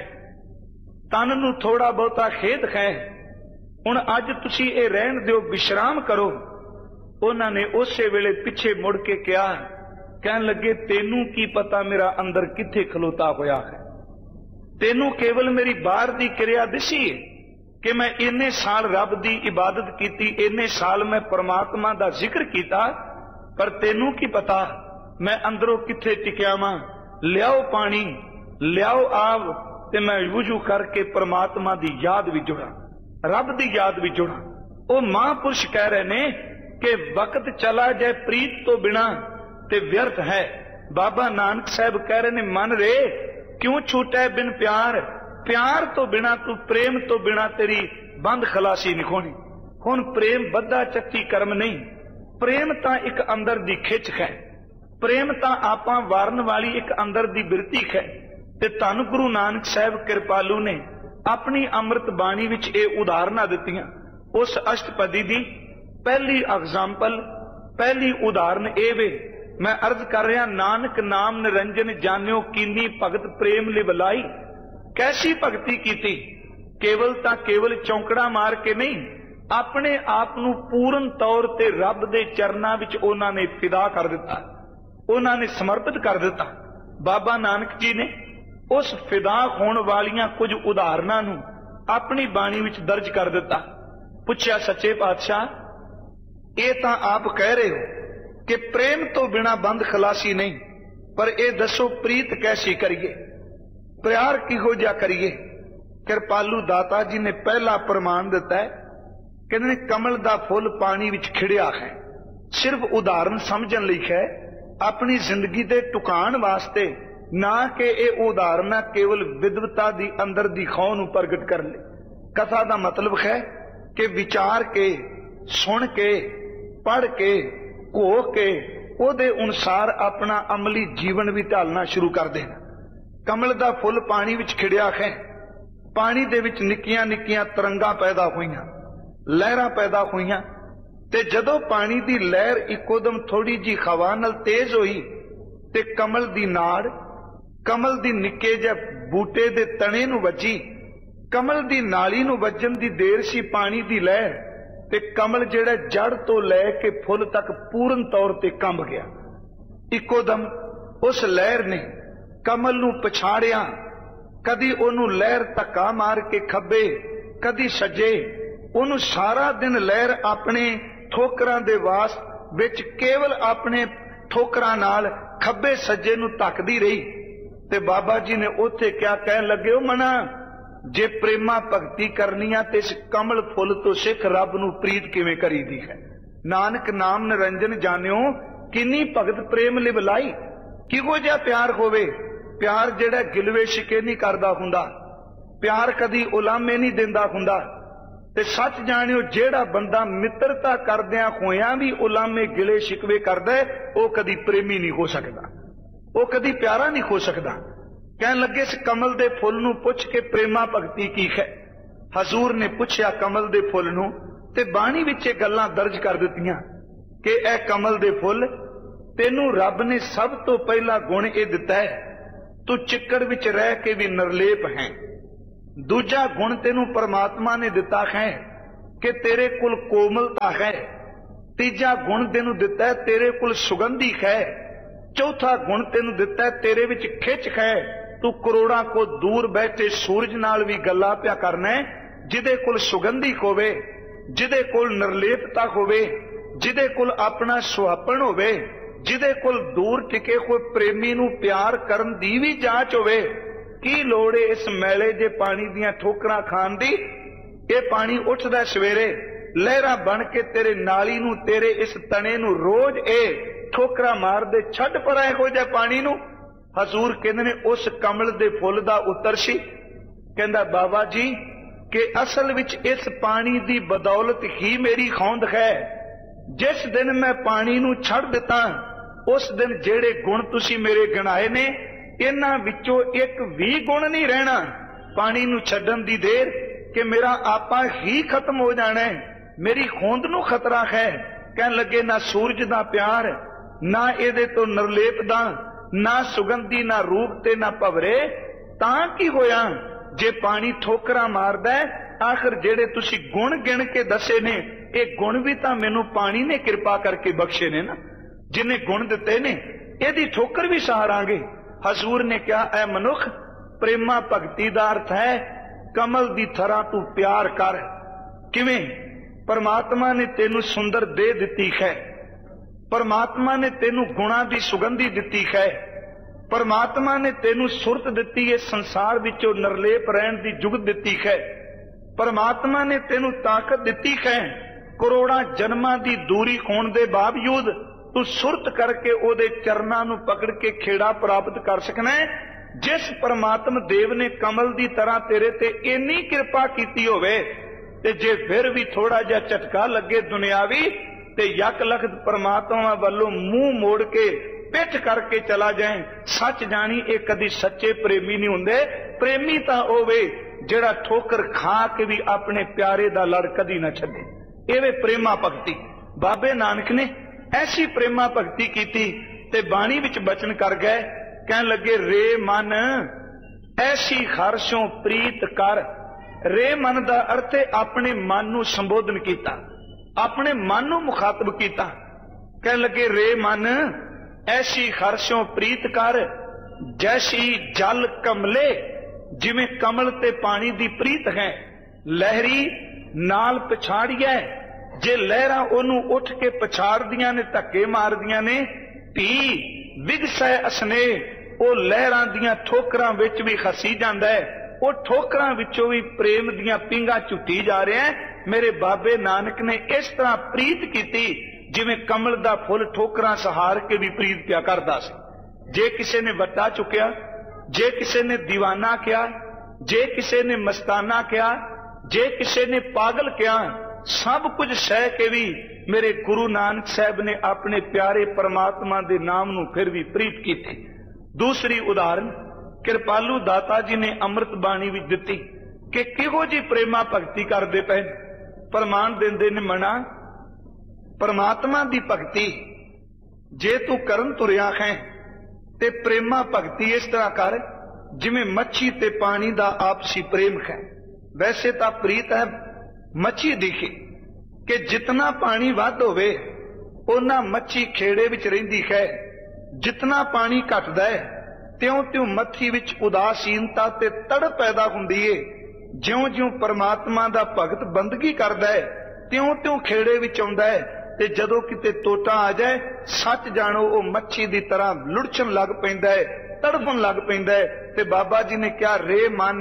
तन नू थोड़ा बहुता खेद है, हुण अज तुसी ये रहन दिओ, विश्राम करो। उन्होंने उसे वेले पिछे मुड़ के कहा, कहन लगे तेनू की पता मेरा अंदर किथे खलोता होया है, तेनू केवल मेरी बाहर दी क्रिया दिसी है कि मैं इन्ने साल रब दी इबादत की, इन्ने साल मैं परमात्मा दा जिक्र किया, पर तेनू की पता मैं अंदरों किथे टिकिया वां। लियाओ पानी, लियाओ आव, ते मैं वुजू करके परमात्मा दी याद भी जुड़ा, रब दी याद भी जुड़ा। वो महापुरुष कह रहे ने कि वक्त चला जाए प्रीत तो बिना ते व्यर्थ है। बाबा नानक साहब कह रहे ने मन रे क्यों छूटा है बिन प्यार, प्यार तो बिना तू, प्रेम तो बिना तेरी बंद खलासी नहीं होनी। हुण प्रेम बद्दा चक्की कर्म नहीं, प्रेम तां एक अंदर दी खिच है, प्रेम तां आपां वारन वाली एक अंदर दी बिरती है। ते धन गुरु नानक साहब कृपालू ने अपनी अमृत बाणी विच ये उदाहरणा दित्तियां। उस अष्टपदी दी पहली एग्जाम्पल, पहली उदाहरण ए वे, मैं अर्ज कर रहा, नानक नाम निरंजन जानियो कीनी भगत प्रेम लिवलाई। कैसी भगती की थी? केवल तां केवल चौंकड़ा मार के नहीं, अपने आप नू पूर्ण तौर ते रब दे चरनां विच उन्हां ने फिदा कर दिता। उन्होंने समर्पित कर दिता। बाबा नानक जी ने उस फिदा होने वालियां कुछ उदाहरणों नूं अपनी बाणी विच दर्ज कर दिता। पुछया सच्चे पातशाह, ये तां आप कह रहे हो कि प्रेम तो बिना बंद खलासी नहीं, पर यह दसो प्रीत कैसी करिए, प्यार किहो जिहा करिए। कृपालू दाता जी ने पहला प्रमाण दिता है, कहते कमल दा फुल पानी विच खिड़िया है। सिर्फ उदाहरण समझण लई है, अपनी जिंदगी दे टुकाण वास्ते ना कि यह उदाहरण केवल विद्वता दी अंदर दी खौह नूं प्रगट कर ले। कथा दा मतलब है कि विचार के, सुन के, पढ़ के, घो के उहदे अनुसार अपना अमली जीवन भी ढालना शुरू कर देना। कमल दा फुल पानी विच खिड़िया है, पानी दे विच निक्कियां निक्कियां तरंगां पैदा होईयां, लहरां पैदा होईयां, ते जदों पानी दी लहर इकोदम थोड़ी जी हवा नाल तेज होई ते कमल दी नाड़, कमल दी निक्के जिहे बूटे दे तणे नूं वजी। कमल दी नाली नूं वजन दी देर सी पानी दी लहर, ते कमल जिहड़ा जड़ तो लैके फुल तक पूर्ण तौर ते कंब गया। इकोदम उस लहर ने कमल नूं पछाड़िया, कदी ओनू लहर धक्का मार के खब्बे, कदी सज्जे, ओनू सारा दिन लहर अपने ठोकरां दे वास विच केवल अपने ठोकरां नाल खब्बे सज्जे नूं धक्कदी रही। ते बाबा जी ने उत्थे क्या कहन लगे, ओ मना जे प्रेमा भगती करनी आ ते इस कमल फुल तो सिख रब नूं प्रीत किवें करीदी है। नानक नाम निरंजन जानियो, किन्नी भगत प्रेम लिवलाई, किहो जिहा प्यार होवे। प्यार जिहड़ा गिलवे शिके नहीं करदा हुंदा, प्यार कदी उलामे नहीं दिंदा हुंदा। ते सच जानियो, जिहड़ा बंदा मित्रता करदियां होयां भी उलामे गिले शिकवे करदा है, वो कदी प्रेमी नहीं हो सकदा, वो कदी प्यारा नहीं हो सकदा। कहन लगे इस कमल दे फुल नूं पुछ के प्रेमा भगती की है। हजूर ने पुछया कमल दे फुल नूं, ते बाणी विच ये गल्लां दर्ज कर दित्तियां कि ए कमल दे फुल, तेनू रब ने सब तो पहला गुण ये दिता है, तू चिक्कड़ विच रह के भी निर्लेप है। दूजा गुण तेनू परमात्मा ने दिता है कि तेरे कुल कोमलता है। तीजा गुण तेनू दिता है तेरे कुल सुगंधी है। चौथा गुण तेनू दिता है तेरे विच खिच है। तू करोड़ां को दूर बैठे सूरज नाल भी गल्लां पिया करना है, जिदे कुल सुगंधी होवे, जिदे कुल निर्लेपता होवे, जिदे कुल अपना सुहापन होवे, जिदे कुल दूर टिके हुए प्रेमी नूं प्यार करन दी भी जांच होवे। की लोड़ है इस मैले जे पानी दियां ठोकरां खाण दी? ये पानी उठदा सवेरे, लहरां बन के तेरे नाली नूं, तेरे इस तने नूं रोज ए ठोकरां मार दे। छड्ड पर इहो जिहे पानी नूं। हजूर कहंदे ने उस कमल दे फुल दा उत्तर सी, कहंदा बाबा जी कि असल विच इस पानी दी बदौलत ही मेरी खौंद है। जिस दिन मैं पानी नूं छड़ दिता, उस दिन जेड़े गुण तुसी मेरे गिनाए ने, इन्हां विचों एक भी गुण नहीं रहना। पानी नूं छड्डण दी देर कि मेरा आपा ही खत्म हो जाना है, मेरी खोंद नूं खतरा है। कहन लगे ना सूरज दा प्यार, ना इहदे तो निर्लेप दा, ना सुगंधी, ना रूप ते ना भवरे। तां की होया जे पानी ठोकरां मारदा है? आखिर जेड़े तुसी गुण गिण के दसे ने, ये गुण भी तां मैनू पानी ने कृपा करके बख्शे ने ना, जिन्हें गुण दिते ने, इहदी ठोकर भी सहारांगे। हजूर ने क्या, ऐ मनुख, प्रेमा भगती दा अर्थ है कमल दी थरा तू प्यार कर। किवें? परमात्मा ने तेनू सुंदर दे दिती है, परमात्मा ने तेनू गुणा दी सुगंधी दिती है, परमात्मा ने तेनू सुरत दिती है, संसार विचों निर्लेप रहन दी जुगत दिती है, परमात्मा ने तेनू ताकत दिती है। करोड़ां जन्मां दी दूरी होण दे बावजूद तू सुरत करके ओदे चरनां नूं पकड़ के खेड़ा प्राप्त कर सकना है। जिस परमात्मा देव ने कमल दी तरह तेरे ते इन्नी कृपा कीती होवे, ते जे फिर भी थोड़ा जिहा झटका लगे दुनियावी, ते यक लखत परमात्मा वालों मुंह मोड़ के पिठ करके चला जाए, सच जानी ये कदी सच्चे प्रेमी नहीं हुंदे। प्रेमी तां होवे जिहड़ा ठोकर खा के भी अपने प्यारे दा लड़ कदी ना छड्डे। एवे प्रेमा भगती। बाबे नानक ने ऐसी प्रेमा भगती कीती ते बाणी विच बचन कर गए, कहन लगे रे मन ऐसी खारशों प्रीत कर। रे मन दा अर्थ है अपने मन नूं संबोधन कीता, अपने मन नूं मुखातब कीता। कहन लगे रे मन ऐसी हर्षों प्रीत कर जैसी जल कमले, जिवें कमल ते पानी दी प्रीत है। लहरी नाल पछाड़िए, जे लहरां ओनू उठ के पछाड़दियां ने, धक्के मारदियां ने। धी विगसै असने, ओ लहरां दियां ठोकरां विच भी हसी जांदा है, ओ ठोकरां विचों भी प्रेम दियां पिंगां झुट्टी जा रहे हैं। मेरे बाबे नानक ने इस तरह प्रीत कीती जिवें कमल दा फुल ठोकरां सहार के भी प्रीत पिया करदा सी। जे किसी ने वट्टा चुकिया, जे किसी ने दीवाना किया, जे किसी ने मस्ताना किया, जे किसी ने पागल किया, सब कुछ सह के भी मेरे गुरु नानक साहब ने अपने प्यारे परमात्मा दे नाम नूं फिर भी प्रीत की थी। दूसरी उदाहरण कृपालू दाता जी ने अमृत बाणी विच दित्ती कि किहो जी प्रेमा भगती करदे पए। प्रमाण दिंदे ने मना परमात्मा दी भगती जे तू करन तुरिया है ते प्रेमा भगती इस तरह कर जिवें मच्छी ते पानी दा आपसी प्रेम है। वैसे तां प्रीत है मच्छी दिखे कि जितना पानी वध होवे उन्ना मच्छी खेड़े विच रहिंदी है, जितना पानी घटदा है त्यों त्यों मच्छी विच उदासीनता ते तड़प पैदा हुंदी है। ज्यों ज्यों परमात्मा दा भगत बंदगी करदा है त्यों त्यों खेड़े विच आउंदा है, ते जदों किते टोटा आ जाए सच जानो वो मच्छी दी तरह लुढ़चन लग पैंदा है, तड़फन लग पैंदा है। ते बाबा जी ने क्या रे मन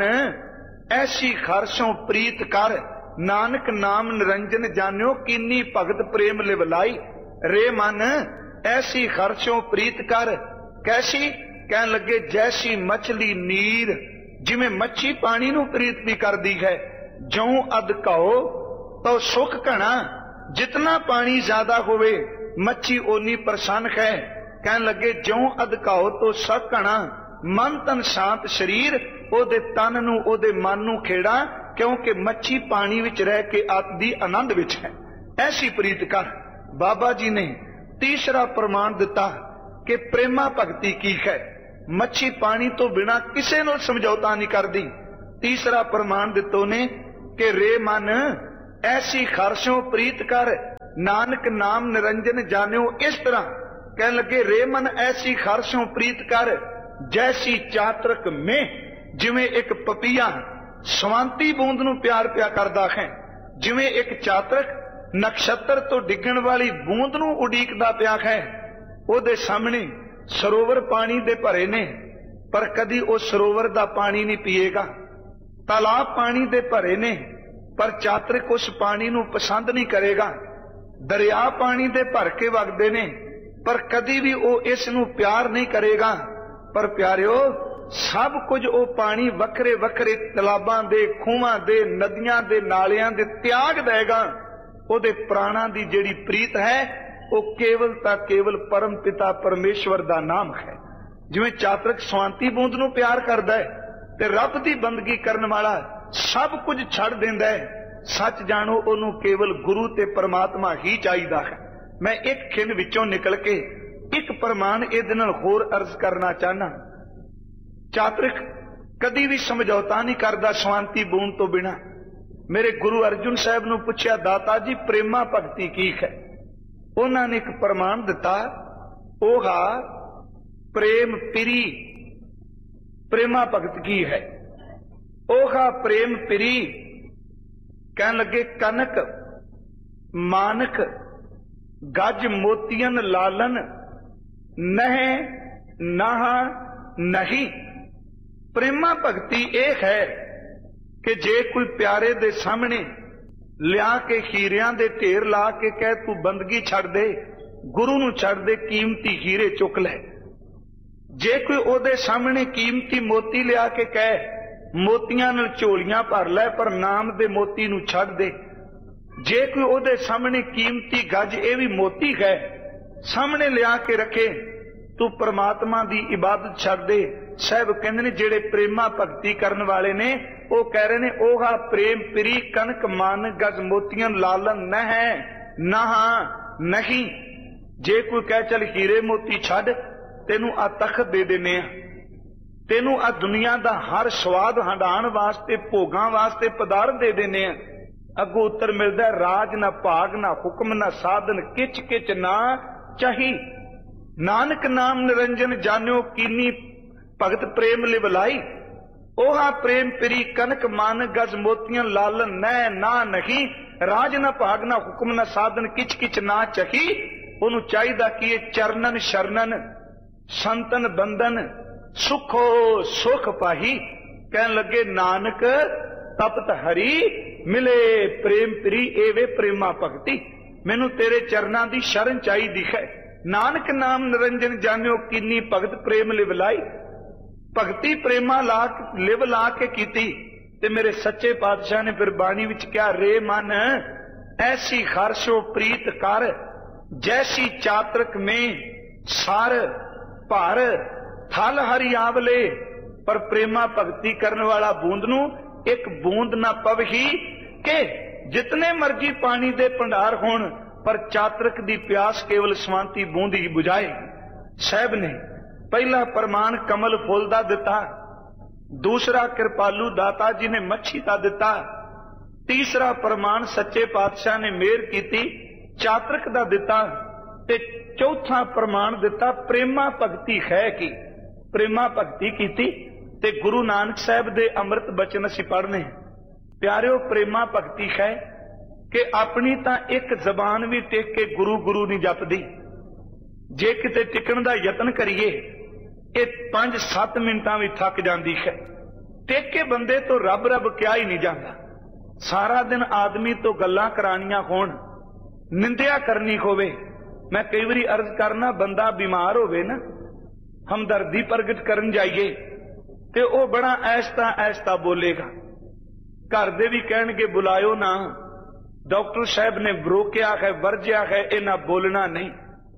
ऐसी हर्षों प्रीत कर, नानक नाम निरंजन जान्यो किन्नी भगत प्रेम लिवलाई। रे मन ऐसी हर्षों प्रीत कर, कैसी? कहन लगे जैसी मछली नीर, जिवें मच्छी पानी नूं प्रीत भी करदी है। ज्यों अध कहो तो सुख घना, जितना पानी ज्यादा होवे मच्छी ओनी प्रसन्न है। कहन लगे ज्यों अध कहो तो सुख घना, मन तन शांत शरीर, ओदे तन नूं ओदे मन नूं खेड़ा, क्योंकि मच्छी पानी विच रह के आदि आनंद विच है। ऐसी प्रीत कर। बाबा जी ने तीसरा प्रमाण दिता कि प्रेमा भगती की है। मच्छी पानी तो बिना किसे नाल समझौता नहीं करदी। तीसरा प्रमाण दितो ने कि रे मन ऐसी हर्षों प्रीत कर, नानक नाम निरंजन जान्यो इस तरह। कहने लगे रे मन ऐसी हर्षों प्रीत कर जैसी चातरक में, जिवें एक पपीहा स्वांती बूंद नूं प्यार पिया करदा है, जिवें एक चातरक नक्षत्र तो डिगण वाली बूंद नूं उडीकदा पिया है। ओदे सामने सरोवर पानी दे भरे ने, पर कदी उस सरोवर दा पानी नहीं पिएगा। तालाब पानी दे भरे ने, पर चातरिक उस पानी नूं पसंद नहीं करेगा। दरिया पानी दे भर के वगदे ने, पर कदी भी वो इस नूं प्यार नहीं करेगा। पर प्यारिओ सब कुछ वो पानी वखरे वखरे तलाबां दे, खूहां दे, नदियां दे, नालियां दे त्याग देगा। ओदे प्राणां दी जिहड़ी प्रीत है वो केवल ता केवल परम पिता परमेश्वर दा नाम है। जिवें चातरक स्वांती बूंद नूं प्यार करदा है ते रब दी बंदगी करन वाला सब कुछ छड़ देंदा है, सच जानो ओनू केवल गुरु ते परमात्मा ही चाहिदा है। मैं एक खिंड विचों निकल के एक प्रमाण इहदे नाल होर अर्ज करना चाहना। चातरिक कदी भी समझौता नहीं करदा स्वांती बूंद तो बिना। मेरे गुरु अर्जुन साहब नूं पुछया दाता जी प्रेमा भगती की है? उन्होंने एक प्रमाण दिता, ओहा प्रेम पिरी प्रेमा भगत की है। ओहा प्रेम पिरी कहन लगे कनक मानक गज मोतियन लालन नह नहा नहीं। प्रेमा भगती एक है कि जे कोई प्यारे दे सामने लिया के हीरियां दे ढेर ला के कह तू बंदगी छड़ दे, गुरु नूं छड़ दे, कीमती हीरे चुक ले। जे कोई ओदे सामने कीमती मोती लिया के कह मोतियां नाल झोलियां भर लै, पर नाम दे मोती नूं छड़ दे। जे कोई ओदे सामने कीमती गज ये भी मोती है सामने लिया के रखे, तू परमात्मा दी इबादत छड़ दे। साहब कहंदे ने जेड़े प्रेमा भगती करन वाले ने वो कह रहे ने ओहा प्रेम पिरी कनक मान गज मोतियन लालन न है नहा नहीं। जे कोई कह चल हीरे मोती छड़ तेनू आ तख्त दे देने, तेनू आ दुनिया दा हर स्वाद हंडाण वास्ते भोगां वास्ते पदार्थ दे देने, अगों उत्तर मिलदा राज ना भाग ना हुक्म ना साधन किच किच ना चाही। नानक नाम निरंजन जान्यो कीनी भगत प्रेम लिवलाई। ओहा प्रेम पिरी कनक मान गज मोतियां लालन नै ना नहीं। राज न भाग न हुक्म न साधन किच किच ना चखी। ओनू चाहिदा कि ये चरणन शरणन संतन बंधन सुखो सुख पाही। कहन लगे नानक तपत हरी मिले प्रेम पिरी एवे प्रेमा भगती। मैनू तेरे चरना दी शरण चाहिदी है। नानक नाम निरंजन जान्यो कीनी भगत प्रेम लिवलाई। भगती प्रेमा लिव ला के कीती। ते मेरे सच्चे पातशाह ने फिर बाणी विच क्या रे मन ऐसी खरशो प्रीत कर जैसी चातरक में सार भार थल हरि आवले। पर प्रेमा भगती करने वाला बूंद नू एक बूंद ना पवही के जितने मर्जी पानी दे भंडार होण पर चातरक दी प्यास केवल स्वांति बूंद ही बुझाए। साहब ने पहला प्रमाण कमल फूल दा दिता, दूसरा कृपालू दाता जी ने मच्छी दा दिता, तीसरा प्रमाण सच्चे पातशाह ने मेहर कीती चातरक दा दिता, ते चौथा प्रमाण दिता प्रेमा भगती है की। प्रेमा भगती कीती ते गुरु नानक साहब दे अमृत बचन असीं पढ़ने। प्यारिओ प्रेमा भगती है कि अपनी तां एक जबान भी टेक के गुरु गुरु नहीं जपदी। जे किते टिकण दा यतन करिए ये 5-7 मिनटां भी थक जाती है। टेक के बंदे तो रब रब क्या ही नहीं जाता। सारा दिन आदमी तो गल्लां करानियां होण निंदिया करनी होवे। मैं कई बारी अर्ज करना बंदा बीमार होवे ना हमदर्दी प्रगट करन जाइए ते ओ बड़ा ऐसता ऐसता बोलेगा। घर दे भी कहणगे बुलायो ना, डॉक्टर साहब ने रोकिया है वर्जिया है इन्हां बोलना नहीं।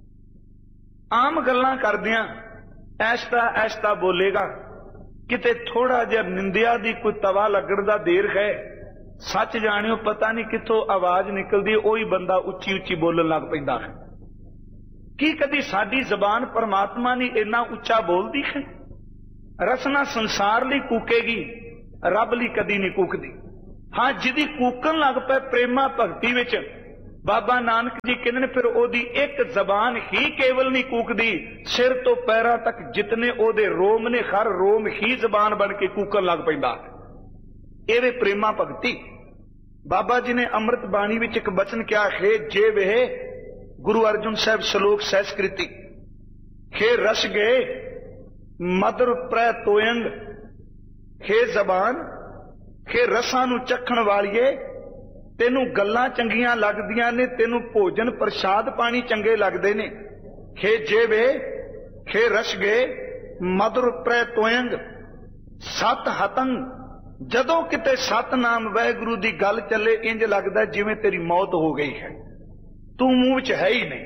आम गल्लां करदियां ऐसता ऐसता बोलेगा। किते थोड़ा जिहा निंदिया दी कोई तवा लगण दा देर है सच जाणियो पता नहीं किथों आवाज निकलदी ओही बंदा उच्ची उच्ची बोलण लग पैंदा है। की कदी साडी जबान परमात्मा ने इन्ना उच्चा बोलदी है? रसना संसार लई कूकेगी रब लई कदी नहीं कूकदी। हाँ जिदी कूकन लग पे प्रेमा भगती विच बाबा नानक जी कहंदे ने फिर ओदी एक जबान ही केवल नहीं कूकदी, सिर तो पैरां तक जितने ओदे रोम ने हर रोम ही जबान बन के कूकन लग पैंदा। एवे प्रेमा भगती। बाबा जी ने अमृत बाणी विच एक बचन क्या है जे वे गुरु अर्जुन साहब श्लोक सहस्कृति हे रस गए मधुर प्रै तोयंग। हे जबान हे रसां नू चखण वालिए तेनू गल्लां चंगियां लगदियां ने, तेनू भोजन प्रसाद पानी चंगे लगदे ने। हे जेवे हे रस गए मधुर प्रै तोयंग सत हतंग। जदों किते सतनाम वाहिगुरू दी गल चले इंज लगदा जिवें तेरी मौत हो गई है, तू मूंह च है ही नहीं।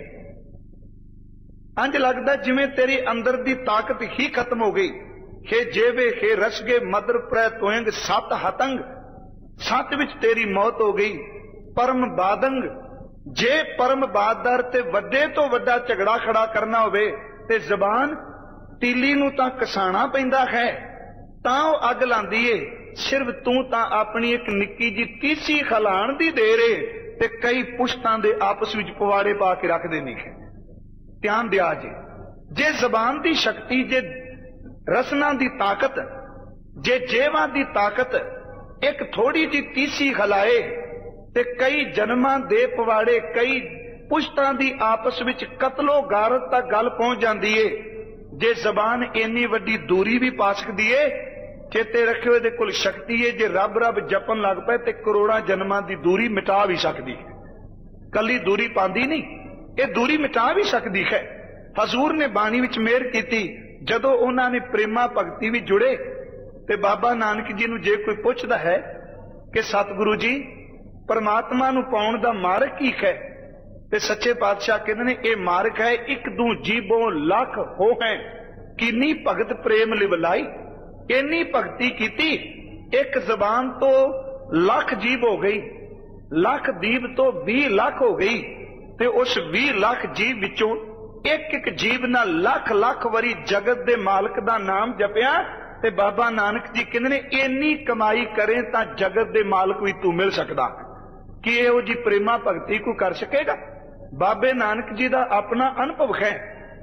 इंज लगदा जिवें तेरी अंदर दी ताकत ही खत्म हो गई। हे जेवे हे रस गए मधुर प्रै तोयंग सत हतंग। सत विच तेरी मौत हो गई। परम बादंग जे परम बादर ते वड्डे तो वड्डा झगड़ा खड़ा करना होवे ते जबान तीली नू तां कसाना पैंदा है तां ओह अग लांदी है। सिर्फ तू तां अपनी एक निक्की जी तीसी खलाण दी देर है ते कई पुश्तां दे आपस विच पवाड़े पा के रख देनी है। ध्यान दिया जे जबान दी शक्ति जे रसना दी ताकत जे जेवा दी ताकत एक थोड़ी जी तीसी खलाए ते कई जन्मां दे पवाड़े कई पुश्तां दी आपस विच कतलो गारत तक गल पहुंच जाती है। जे जबान इन्नी वड्डी दूरी भी पा सकती है, चेते रखियो इहदे कोल शक्ति है जे रब रब जपन लग पे ते करोड़ां जन्मां दी दूरी मिटा भी सकती है। कली दूरी पांदी नहीं, ये दूरी मिटा भी सकती है। हजूर ने बाणी विच मेहर कीती जदों उन्हां ने प्रेमा भगती भी जुड़े ते बाबा नानक जी नूं जे कोई पुछदा है कि सतगुरु जी परमात्मा नूं पाउण दा मार्ग की है ते सच्चे पातशाह कहंदे ने ये मार्ग है एक दू जीबों लख हो है किन्नी भगत प्रेम लिवलाई। इन्नी भगती कीती एक जबान तो लख जीब हो गई, लख दीब तो 20 लाख हो गई ते उस 20 लाख जीव विचों एक एक जीव ना लख लख वारी जगत दे मालक दा नाम जपिया ते बाबा नानक जी कहंदे ने इन्नी कमाई करें तां जगत दे मालक भी तू मिल सकदा। कि इहो जी प्रेमा भगती को कर सकेगा? बाबे नानक जी दा अपना अनुभव है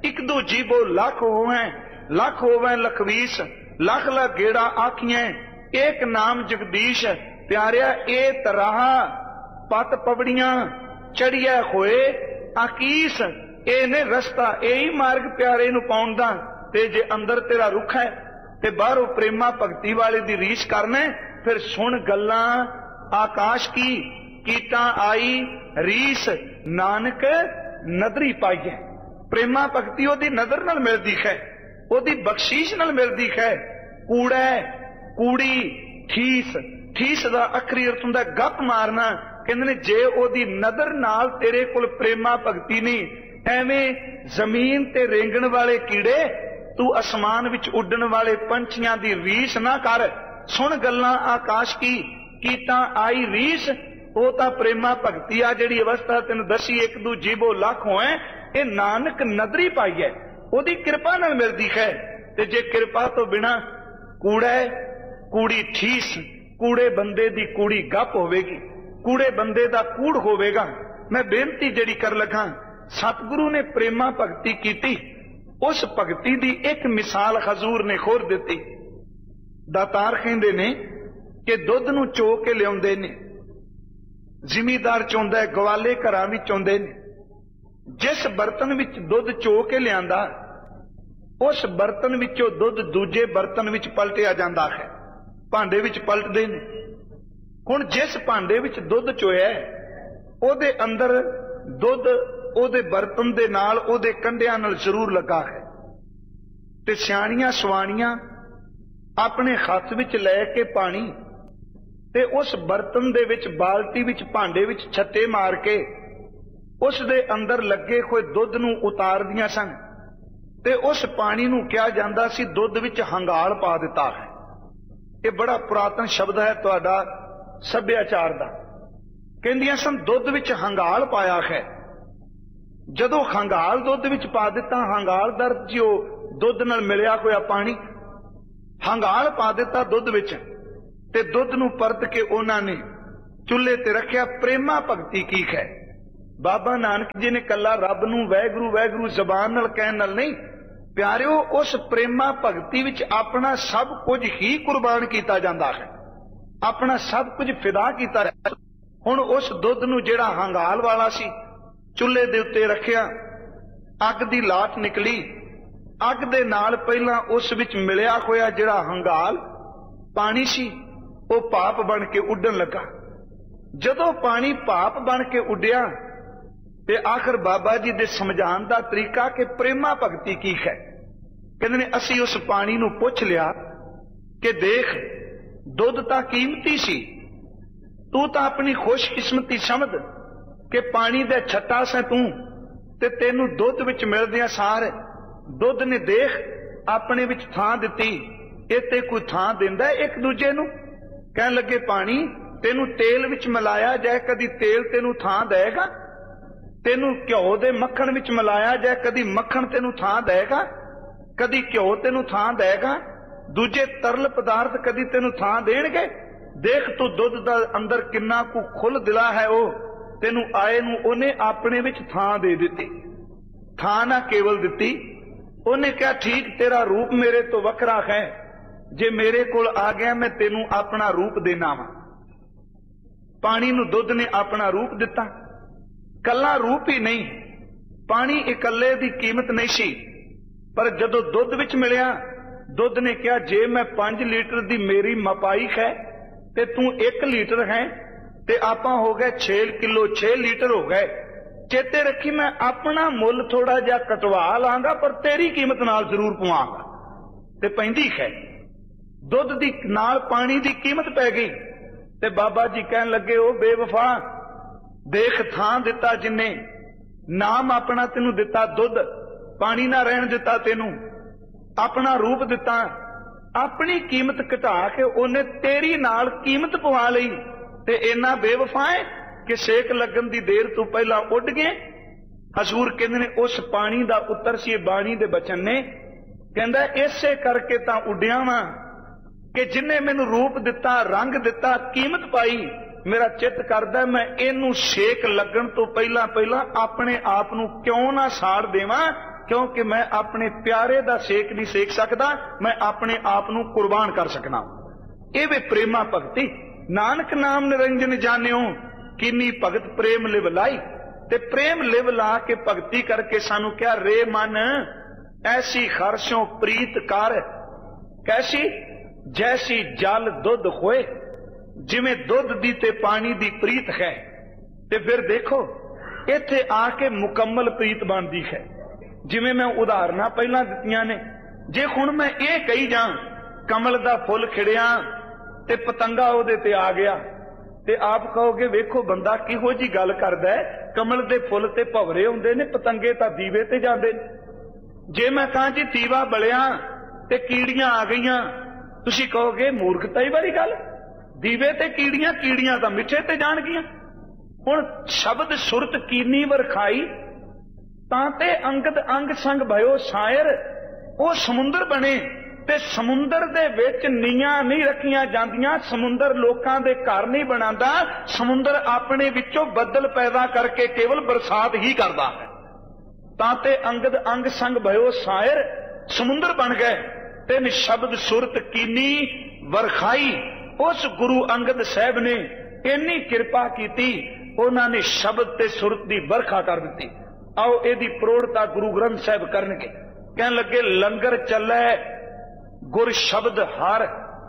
एक दो जीवो लख होवै, लख होवै लखवीस, लख लख गेड़ा आखियां, एक नाम जगदीश। प्यारिया ए तराह पत पवड़ियां, चढ़िया होए आकीस। ए ने रस्ता, यही मार्ग प्यारे नूं पाउण दा। ते जे अंदर तेरा रुख है ते बाहरों प्रेमा भगती वाले दी रीस करना, फिर सुन गल्लां आकाश की, कीटा आई रीस, नानक नदरी पाई है। प्रेमा भगती ओदी नजर नाल मिलदी है, ओदी बख्शीश नाल मिलदी है। कूड़ा कूड़ी ठीस, ठीस दा अखरी अर्थ हुंदा गप मारना। कहंदे ने जे ओदी नजर नाल तेरे कोल प्रेमा भगती नहीं, एवें जमीन ते रेंगण वाले कीड़े, तू आसमान विच उड्डण वाले पंछियां दी रीस ना कर। सुन गल्लां आकाश की, कीता आई रीस। ओ तां प्रेमा भगती आ जिहड़ी अवस्था तैनूं दसी, एक दू जीवो लख होए, ये नानक नदरी पाई है, ओदी किरपा नाल मिलदी है। ते जे किरपा तो बिना कूड़ा कूड़ी ठीस, कूड़े बंदे दी कूड़ी गप होवेगी, कूड़े बंदे दा कूड़ होवेगा। मैं बेनती जिहड़ी कर लगा, सतगुरु ने प्रेमा भगती कीती, उस भगती दी एक मिसाल हजूर ने खोर दिती। दातार कहंदे ने कि दुध नूं चो के लियाउंदे ने, जिमीदार चोंदा है, गवाले घरां विच चोंदे ने। जिस बर्तन विच दुध चो के लियांदा, उस बर्तन विचों दुध दूजे बर्तन विच पलटिया जांदा है, भांडे विच पलटदे ने। हुण जिस भांडे विच दुध चोया ओदे अंदर दुध ओदे बर्तन दे नाल ओदे कंढियां नाल जरूर लगा है। ते सियाणियां सवाणियां अपने हत्थ विच लै के पानी ते उस बर्तन दे विच बाल्टी विच भांडे विच छत्ते मार के उस दे अंदर लगे होए दुध नूं उतारदियां सन। ते उस पानी नूं कहा जांदा सी दुध विच हंगाल पा दिता है। ये बड़ा पुरातन शब्द है तुहाडा सभ्याचार दा। कहंदियां सन दुध विच हंगाल पाया है। जदों हंगाल दुध विच पा दिता, हंगाल दर जो दुध नाल मिलिया होया पानी, हंगाल पा दिता दुध विच, ते दुध नूं परत के उन्हां ने चुल्हे ते रखिया। प्रेमा भगती की है। बाबा नानक जी ने कला रब नूं वैगुरू वैगुरू जबान नाल कहण नाल नहीं, प्यारिओ उस प्रेमा भगती विच अपना सब कुछ ही कुर्बान किया जाता है, अपना सब कुछ फिदा किया। हुण उस दुध नूं जिहड़ा हंगाल वाला सी चुल्हे दे उत्ते रखिया, अग दी लाट निकली, अग दे नाल पहलां उस विच मिलिया होया जिहड़ा हंगाल पानी सी वो भाप बन के उड्डण लगा। जदों पानी भाप बन के उड्डिया ते आखिर बाबा जी दे समझाण दा तरीका कि प्रेमा भगती की है। कहंदे ने असीं उस पानी नूं पुछ लिया कि देख दुध तां कीमती सी, तू तां अपनी खुशकिस्मती समझ कि पानी दे छट्टा से तू ते तेनू दुध विच मिलदियां सार दुध ने देख अपने विच थां दिती, इत्ते कोई थां दिंदा एक दूजे नूं। कहण लगे पानी तेनू तेल विच मिलाया जाए, कदी तेल तेनू थां देगा? तेनू घ्यो दे मक्खण विच मिलाया जाए, कदी मक्खण तेनू थां देगा? कदी घ्यो तेनू थां देगा? दूजे तरल पदार्थ कदी तेनू थां देणगे? देख तू दुध दा अंदर किन्ना कु खुल दिला है, वो तेनू आए नू ओने अपने विच थां दे दिती। थां ना केवल दिती, उन्हें कहा ठीक तेरा रूप मेरे तो वखरा है, जे मेरे कोल आ गया मैं तेनू अपना रूप देना वा। पानी नू दुध ने अपना रूप दिता। कला रूप ही नहीं, पानी इकल्ले दी कीमत नहीं सी, पर जदों दुध विच मिलिया दुध ने कहा जे मैं 5 लीटर दी मेरी मपाई है ते तू 1 लीटर है ते आपां हो गए 6 किलो 6 लीटर हो गए। चेते रखी मैं अपना मुल थोड़ा जा कटवा लांगा पर तेरी कीमत नाल जरूर पवांगा। ते पैंदी है दुध दी नाल पानी दी कीमत पै गई। ते बाबा जी कहन लगे ओ बेवफा देख थां दिता जिन्ने, नाम अपना तेनू दिता, दुध पानी ना रहन दिता, तेनू अपना रूप दिता, अपनी कीमत घटा के उन्हें तेरी नाल कीमत पवा लई। ते इन्ना बेवफा है कि सेक लगन दी देर तो पहला उड़ गए। हजूर कहंदे ने उस पानी दा उत्तर सी बाणी दे बचन ने, कहंदा इसे करके तां उड्डिया वां कि जिन्ने मैनू रूप दिता, रंग दिता, कीमत पाई, मेरा चित करदा मैं इनू सेक लगन तो पहला पहला अपने आप नू क्यों ना साड़ देवां क्योंकि मैं अपने प्यारे दा सेक नहीं सेक सकता, मैं अपने आप नू कुर्बान कर सकना। ये वे प्रेमा भगती। नानक नाम निरंजन जानियो किन्नी भगत प्रेम लिव लाई। ते प्रेम लिव ला के भगती करके सानू क्या रे मन ऐसी खरशों प्रीत कर कैसी जैसी जल दुध होए, जिवें दुध दी ते पानी दी प्रीत है। ते फिर देखो इत्थे आके मुकम्मल प्रीत बनदी है। जिवें मैं उदाहरण पहला दित्तियां ने, जे हुण मैं ये कही जा कमल दा फुल खिड़िया ते पतंगा ओदे ते आ गया, ते आप कहोगे वेखो बंदा किहो जी गल करदा है, कमल दे फुल ते भवरे हुंदे ने, पतंगे तां दीवे ते जांदे ने। जे मैं कहां जी दीवा बलिया ते कीड़ियां आ गईयां, तुसीं कहोगे मूर्खताई वाली गल, दीवे ते कीड़ियां, कीड़ियां तां मिੱਠੇ ते जाणगियां। हुण शब्द सुरत कीनी वरखाई तां ते अंगद अंग संग भयो शायर, वो समुंदर बने ते समुंदर दे विच नीआं नहीं रखियां जांदियां, समुंदर लोकां दे घर नहीं बनांदा, समुंदर अपने विचों बदल पैदा करके केवल बरसात ही करदा है। तां ते अंगद अंग संग भयो शायर, समुंदर बन गए ते शब्द सुरत कीनी वरखाई। उस गुरु अंगद साहब ने इन्नी कृपा कीती, उन्होंने शब्द ते सुरत दी बरखा कर दी। आओ एदी प्रोड़ता गुरु ग्रंथ साहब करनगे। कहन लगे लंगर चलै गुर शब्द हर,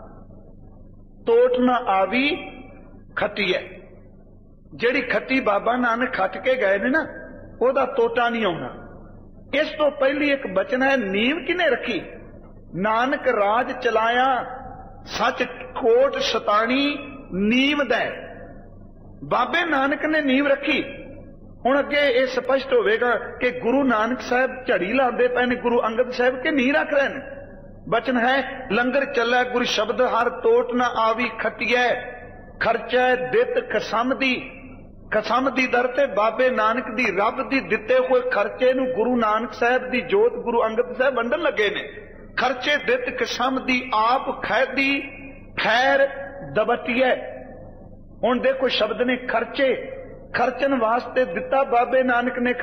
टोट न आवी खतीए। जेड़ी खती बाबा नानक खट के गए ने ना, ओदा टोटा नहीं आना। इस तो पहली एक बचन है, नींव किने रखी? नानक राज चलाया सच कोट सतानी नींव दै। बाबे नानक ने नींव रखी। हुण अगे ये स्पष्ट होवेगा कि गुरु नानक साहब झड़ी लाते पे ने गुरु अंगद साहब के नींह रख रहे हैं। बचन है लंगर चलै गुर शब्द हर, टोट न आवी खटिए, खर्चा दित खसम दी। खसम दी दर ते बाबे नानक दी रब दी दिते हुए खर्चे नू गुरु नानक साहब दी जोत गुरु अंगद साहब वंडन लगे ने। खर्चे दित खसम दी आप खैदी खैर दबटिए। हुण देखो शब्द ने खर्चे, खर्चन वास्ते दिता बाबे नानक ने